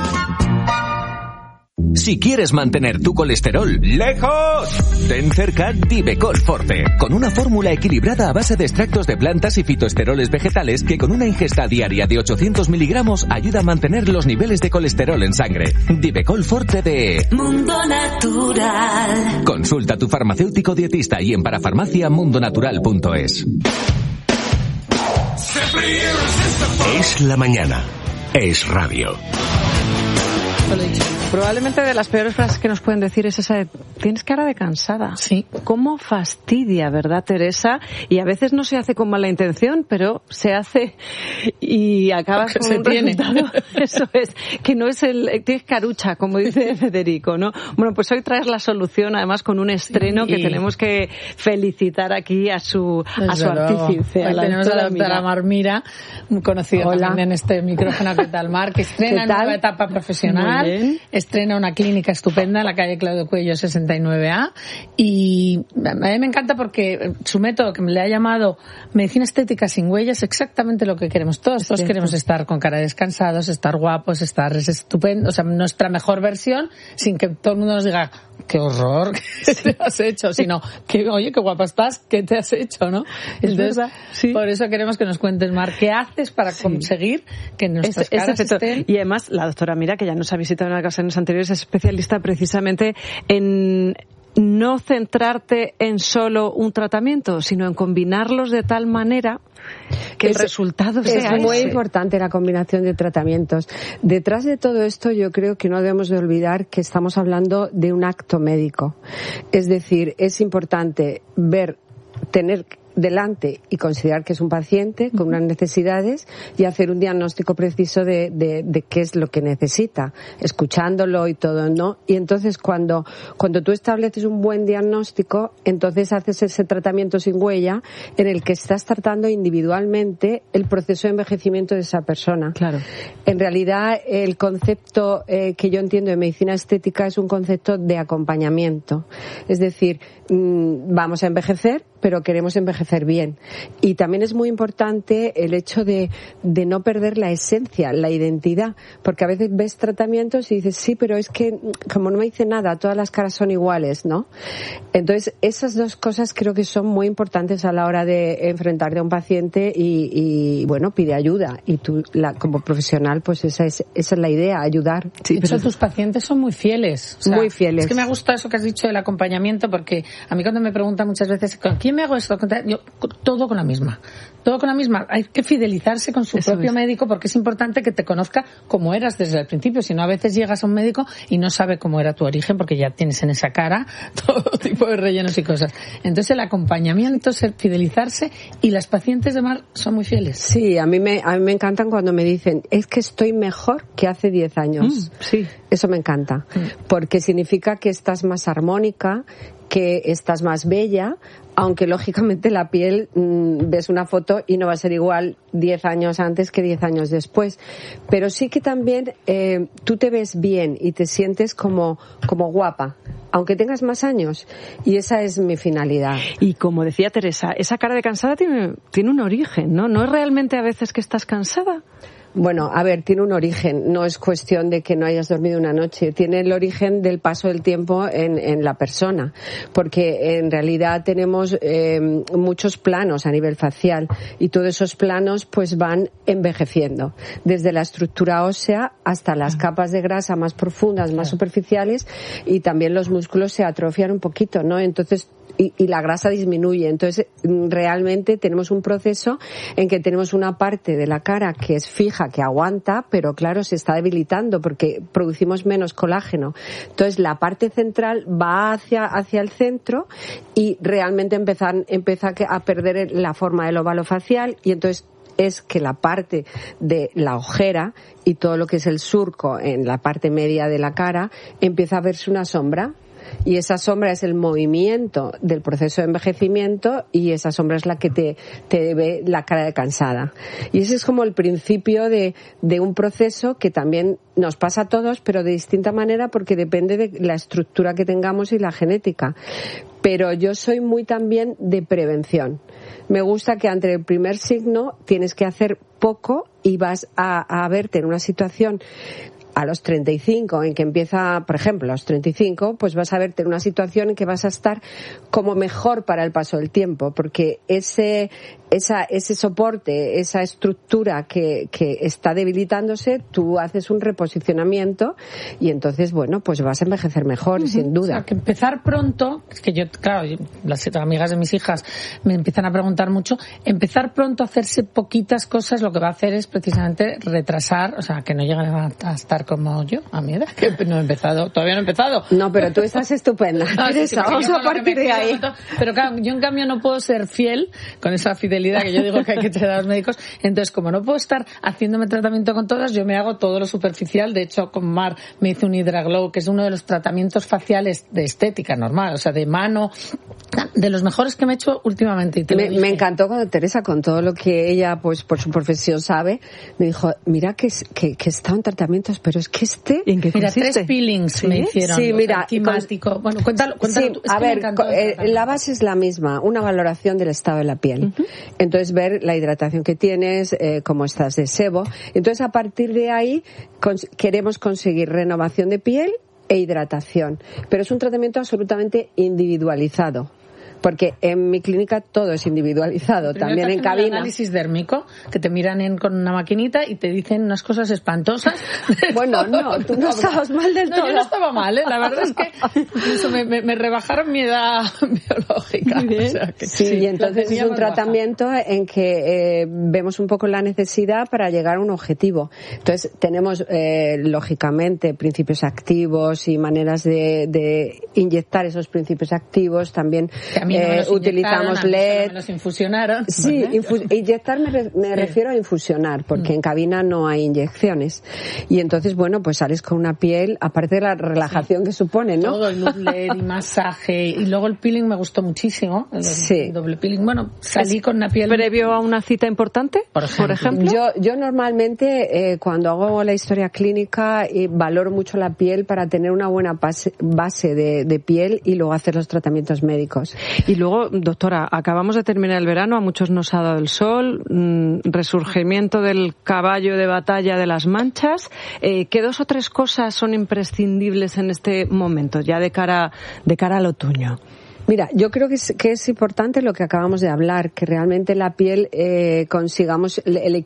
Si quieres mantener tu colesterol lejos, ten cerca Divecol Forte, con una fórmula equilibrada a base de extractos de plantas y fitoesteroles vegetales que con una ingesta diaria de ochocientos miligramos ayuda a mantener los niveles de colesterol en sangre. Divecol Forte de Mundo Natural. Consulta a tu farmacéutico dietista y en parafarmacia mundonatural punto es. Es la mañana. Es radio. Probablemente de las peores frases que nos pueden decir es esa de tienes cara de cansada. Sí. ¿Cómo fastidia, verdad, Teresa? Y a veces no se hace con mala intención, pero se hace y acabas con se un tiene. resultado. Eso es, que no es el... Tienes carucha, como dice Federico, ¿no? Bueno, pues hoy traes la solución, además con un estreno sí. que tenemos que felicitar aquí a su, a su artífice. Hoy tenemos a la doctora Mar Mira, conocida Hola. también en este micrófono. ¿Qué tal, Mar? Que estrena una nueva etapa profesional. Estrena una clínica estupenda en la calle Claudio Cuello sesenta y nueve A y a mí me encanta porque su método, que me le ha llamado medicina estética sin huellas, es exactamente lo que queremos todos. Todos queremos estar con cara descansados, estar guapos, estar estupendos, o sea, nuestra mejor versión, sin que todo el mundo nos diga qué horror, ¿qué te has hecho? Sino que, oye, qué guapa estás, ¿qué te has hecho? ¿No? Entonces, sí. por eso queremos que nos cuentes, Mar, ¿qué haces para sí. conseguir que nuestras este, caras este estén... Y además, la doctora Mira, que ya nos ha visitado en ocasiones anteriores, es especialista precisamente en no centrarte en solo un tratamiento, sino en combinarlos de tal manera que el es, resultado sea Es muy ese. importante la combinación de tratamientos. Detrás de todo esto yo creo que no debemos de olvidar que estamos hablando de un acto médico. Es decir, es importante ver, tener delante y considerar que es un paciente con unas necesidades y hacer un diagnóstico preciso de, de, de qué es lo que necesita, escuchándolo y todo, ¿no? Y entonces cuando, cuando tú estableces un buen diagnóstico, entonces haces ese tratamiento sin huella en el que estás tratando individualmente el proceso de envejecimiento de esa persona. Claro. En realidad, el concepto eh, que yo entiendo de medicina estética es un concepto de acompañamiento. Es decir, mmm, vamos a envejecer, pero queremos envejecer bien. Y también es muy importante el hecho de, de no perder la esencia, la identidad, porque a veces ves tratamientos y dices, sí, pero es que como no me dice nada, todas las caras son iguales, ¿no? Entonces, esas dos cosas creo que son muy importantes a la hora de enfrentarte a un paciente y, y bueno, pide ayuda. Y tú, la, como profesional, pues esa es, esa es la idea, ayudar. Sí, de hecho, pero tus pacientes son muy fieles. O sea, muy fieles. Es que me gusta eso que has dicho del acompañamiento, porque a mí cuando me preguntan muchas veces, ¿con quién me hago esto? Yo, todo con la misma. Todo con la misma. Hay que fidelizarse con su Eso propio es. médico, porque es importante que te conozca como eras desde el principio. Si no, a veces llegas a un médico y no sabe cómo era tu origen, porque ya tienes en esa cara todo tipo de rellenos y cosas. Entonces, el acompañamiento es el fidelizarse, y las pacientes de Mar son muy fieles. Sí, a mí me, a mí me encantan cuando me dicen, es que estoy mejor que hace diez años. Mm, sí. Eso me encanta, mm. porque significa que estás más armónica, que estás más bella, aunque lógicamente la piel, mmm, ves una foto y no va a ser igual diez años antes que diez años después. Pero sí que también eh, tú te ves bien y te sientes como, como guapa, aunque tengas más años. Y esa es mi finalidad. Y como decía Teresa, esa cara de cansada tiene, tiene un origen, ¿no? ¿No es realmente a veces que estás cansada? Bueno, a ver, tiene un origen. No es cuestión de que no hayas dormido una noche. Tiene el origen del paso del tiempo en, en la persona. Porque en realidad tenemos eh, muchos planos a nivel facial. Y todos esos planos pues van envejeciendo. Desde la estructura ósea hasta las capas de grasa más profundas, más superficiales. Y también los músculos se atrofian un poquito, ¿no? Entonces, Y, y la grasa disminuye. Entonces, realmente tenemos un proceso en que tenemos una parte de la cara que es fija, que aguanta, pero claro, se está debilitando porque producimos menos colágeno. Entonces, la parte central va hacia, hacia el centro y realmente empiezan, empieza a perder la forma del óvalo facial, y entonces es que la parte de la ojera y todo lo que es el surco en la parte media de la cara empieza a verse una sombra. Y esa sombra es el movimiento del proceso de envejecimiento, y esa sombra es la que te, te ve la cara de cansada. Y ese es como el principio de, de un proceso que también nos pasa a todos, pero de distinta manera, porque depende de la estructura que tengamos y la genética. pero yo soy muy también de prevención. Me gusta que ante el primer signo tienes que hacer poco y vas a, a verte en una situación a los treinta y cinco, en que empieza, por ejemplo, a los treinta y cinco, pues vas a verte en una situación en que vas a estar como mejor para el paso del tiempo, porque ese esa ese soporte, esa estructura que, que está debilitándose, tú haces un reposicionamiento y entonces, bueno, pues vas a envejecer mejor, uh-huh. sin duda. O sea, que empezar pronto, es que yo, claro, yo, las amigas de mis hijas me empiezan a preguntar mucho, empezar pronto a hacerse poquitas cosas, lo que va a hacer es precisamente retrasar, o sea, que no lleguen a, a estar como yo, a mi edad, que no he empezado, todavía no he empezado. No, pero tú estás estupenda, Teresa, vamos a partir de ahí. Pero claro, yo en cambio no puedo ser fiel con esa fidelidad que yo digo que hay que tener a los médicos. Entonces, como no puedo estar haciéndome tratamiento con todas, yo me hago todo lo superficial. De hecho, con Mar me hice un Hydraglow, que es uno de los tratamientos faciales de estética normal, o sea, de mano, de los mejores que me he hecho últimamente. Y te me, me encantó cuando Teresa, con todo lo que ella, pues por su profesión sabe, me dijo, mira que, que, que está en tratamientos, pero es que este... ¿En qué mira, tres peelings ¿Sí? me hicieron. Sí, mira. Con... Bueno, cuéntalo, cuéntalo sí, tú. Es a que ver, eh, la base es la misma, una valoración del estado de la piel. Uh-huh. Entonces, ver la hidratación que tienes, eh, cómo estás de sebo. Entonces, a partir de ahí, cons- queremos conseguir renovación de piel e hidratación. Pero es un tratamiento absolutamente individualizado. Porque en mi clínica todo es individualizado, Primero también en cabina. Un análisis dérmico, que te miran en, con una maquinita y te dicen unas cosas espantosas. Bueno, no, tú no estabas mal del no, todo. Yo no estaba mal, ¿eh? La verdad es que incluso me, me, me rebajaron mi edad biológica. O sea que, sí, sí, y entonces es un tratamiento baja. en que eh, vemos un poco la necesidad para llegar a un objetivo. Entonces tenemos, eh, lógicamente, principios activos y maneras de, de inyectar esos principios activos también. No eh, utilizamos L E D. Me los infusionaron. Sí, infu- inyectar me, re- me sí. refiero a infusionar, porque mm. en cabina no hay inyecciones. Y entonces, bueno, pues sales con una piel, aparte de la relajación sí. que supone, ¿no? Todo el luz L E D y masaje. Y luego el peeling me gustó muchísimo. El, sí. el doble peeling. Bueno, salí con una piel... ¿Previo a una cita importante, por ejemplo? Por ejemplo? Yo, yo normalmente, eh, cuando hago la historia clínica, eh, valoro mucho la piel para tener una buena base, base de, de piel y luego hacer los tratamientos médicos. Y luego, doctora, acabamos de terminar el verano, a muchos nos ha dado el sol, mmm, resurgimiento del caballo de batalla de las manchas. Eh, ¿Qué dos o tres cosas son imprescindibles en este momento, ya de cara, de cara al otoño? Mira, yo creo que es, que es importante lo que acabamos de hablar, que realmente la piel eh, consigamos el, el,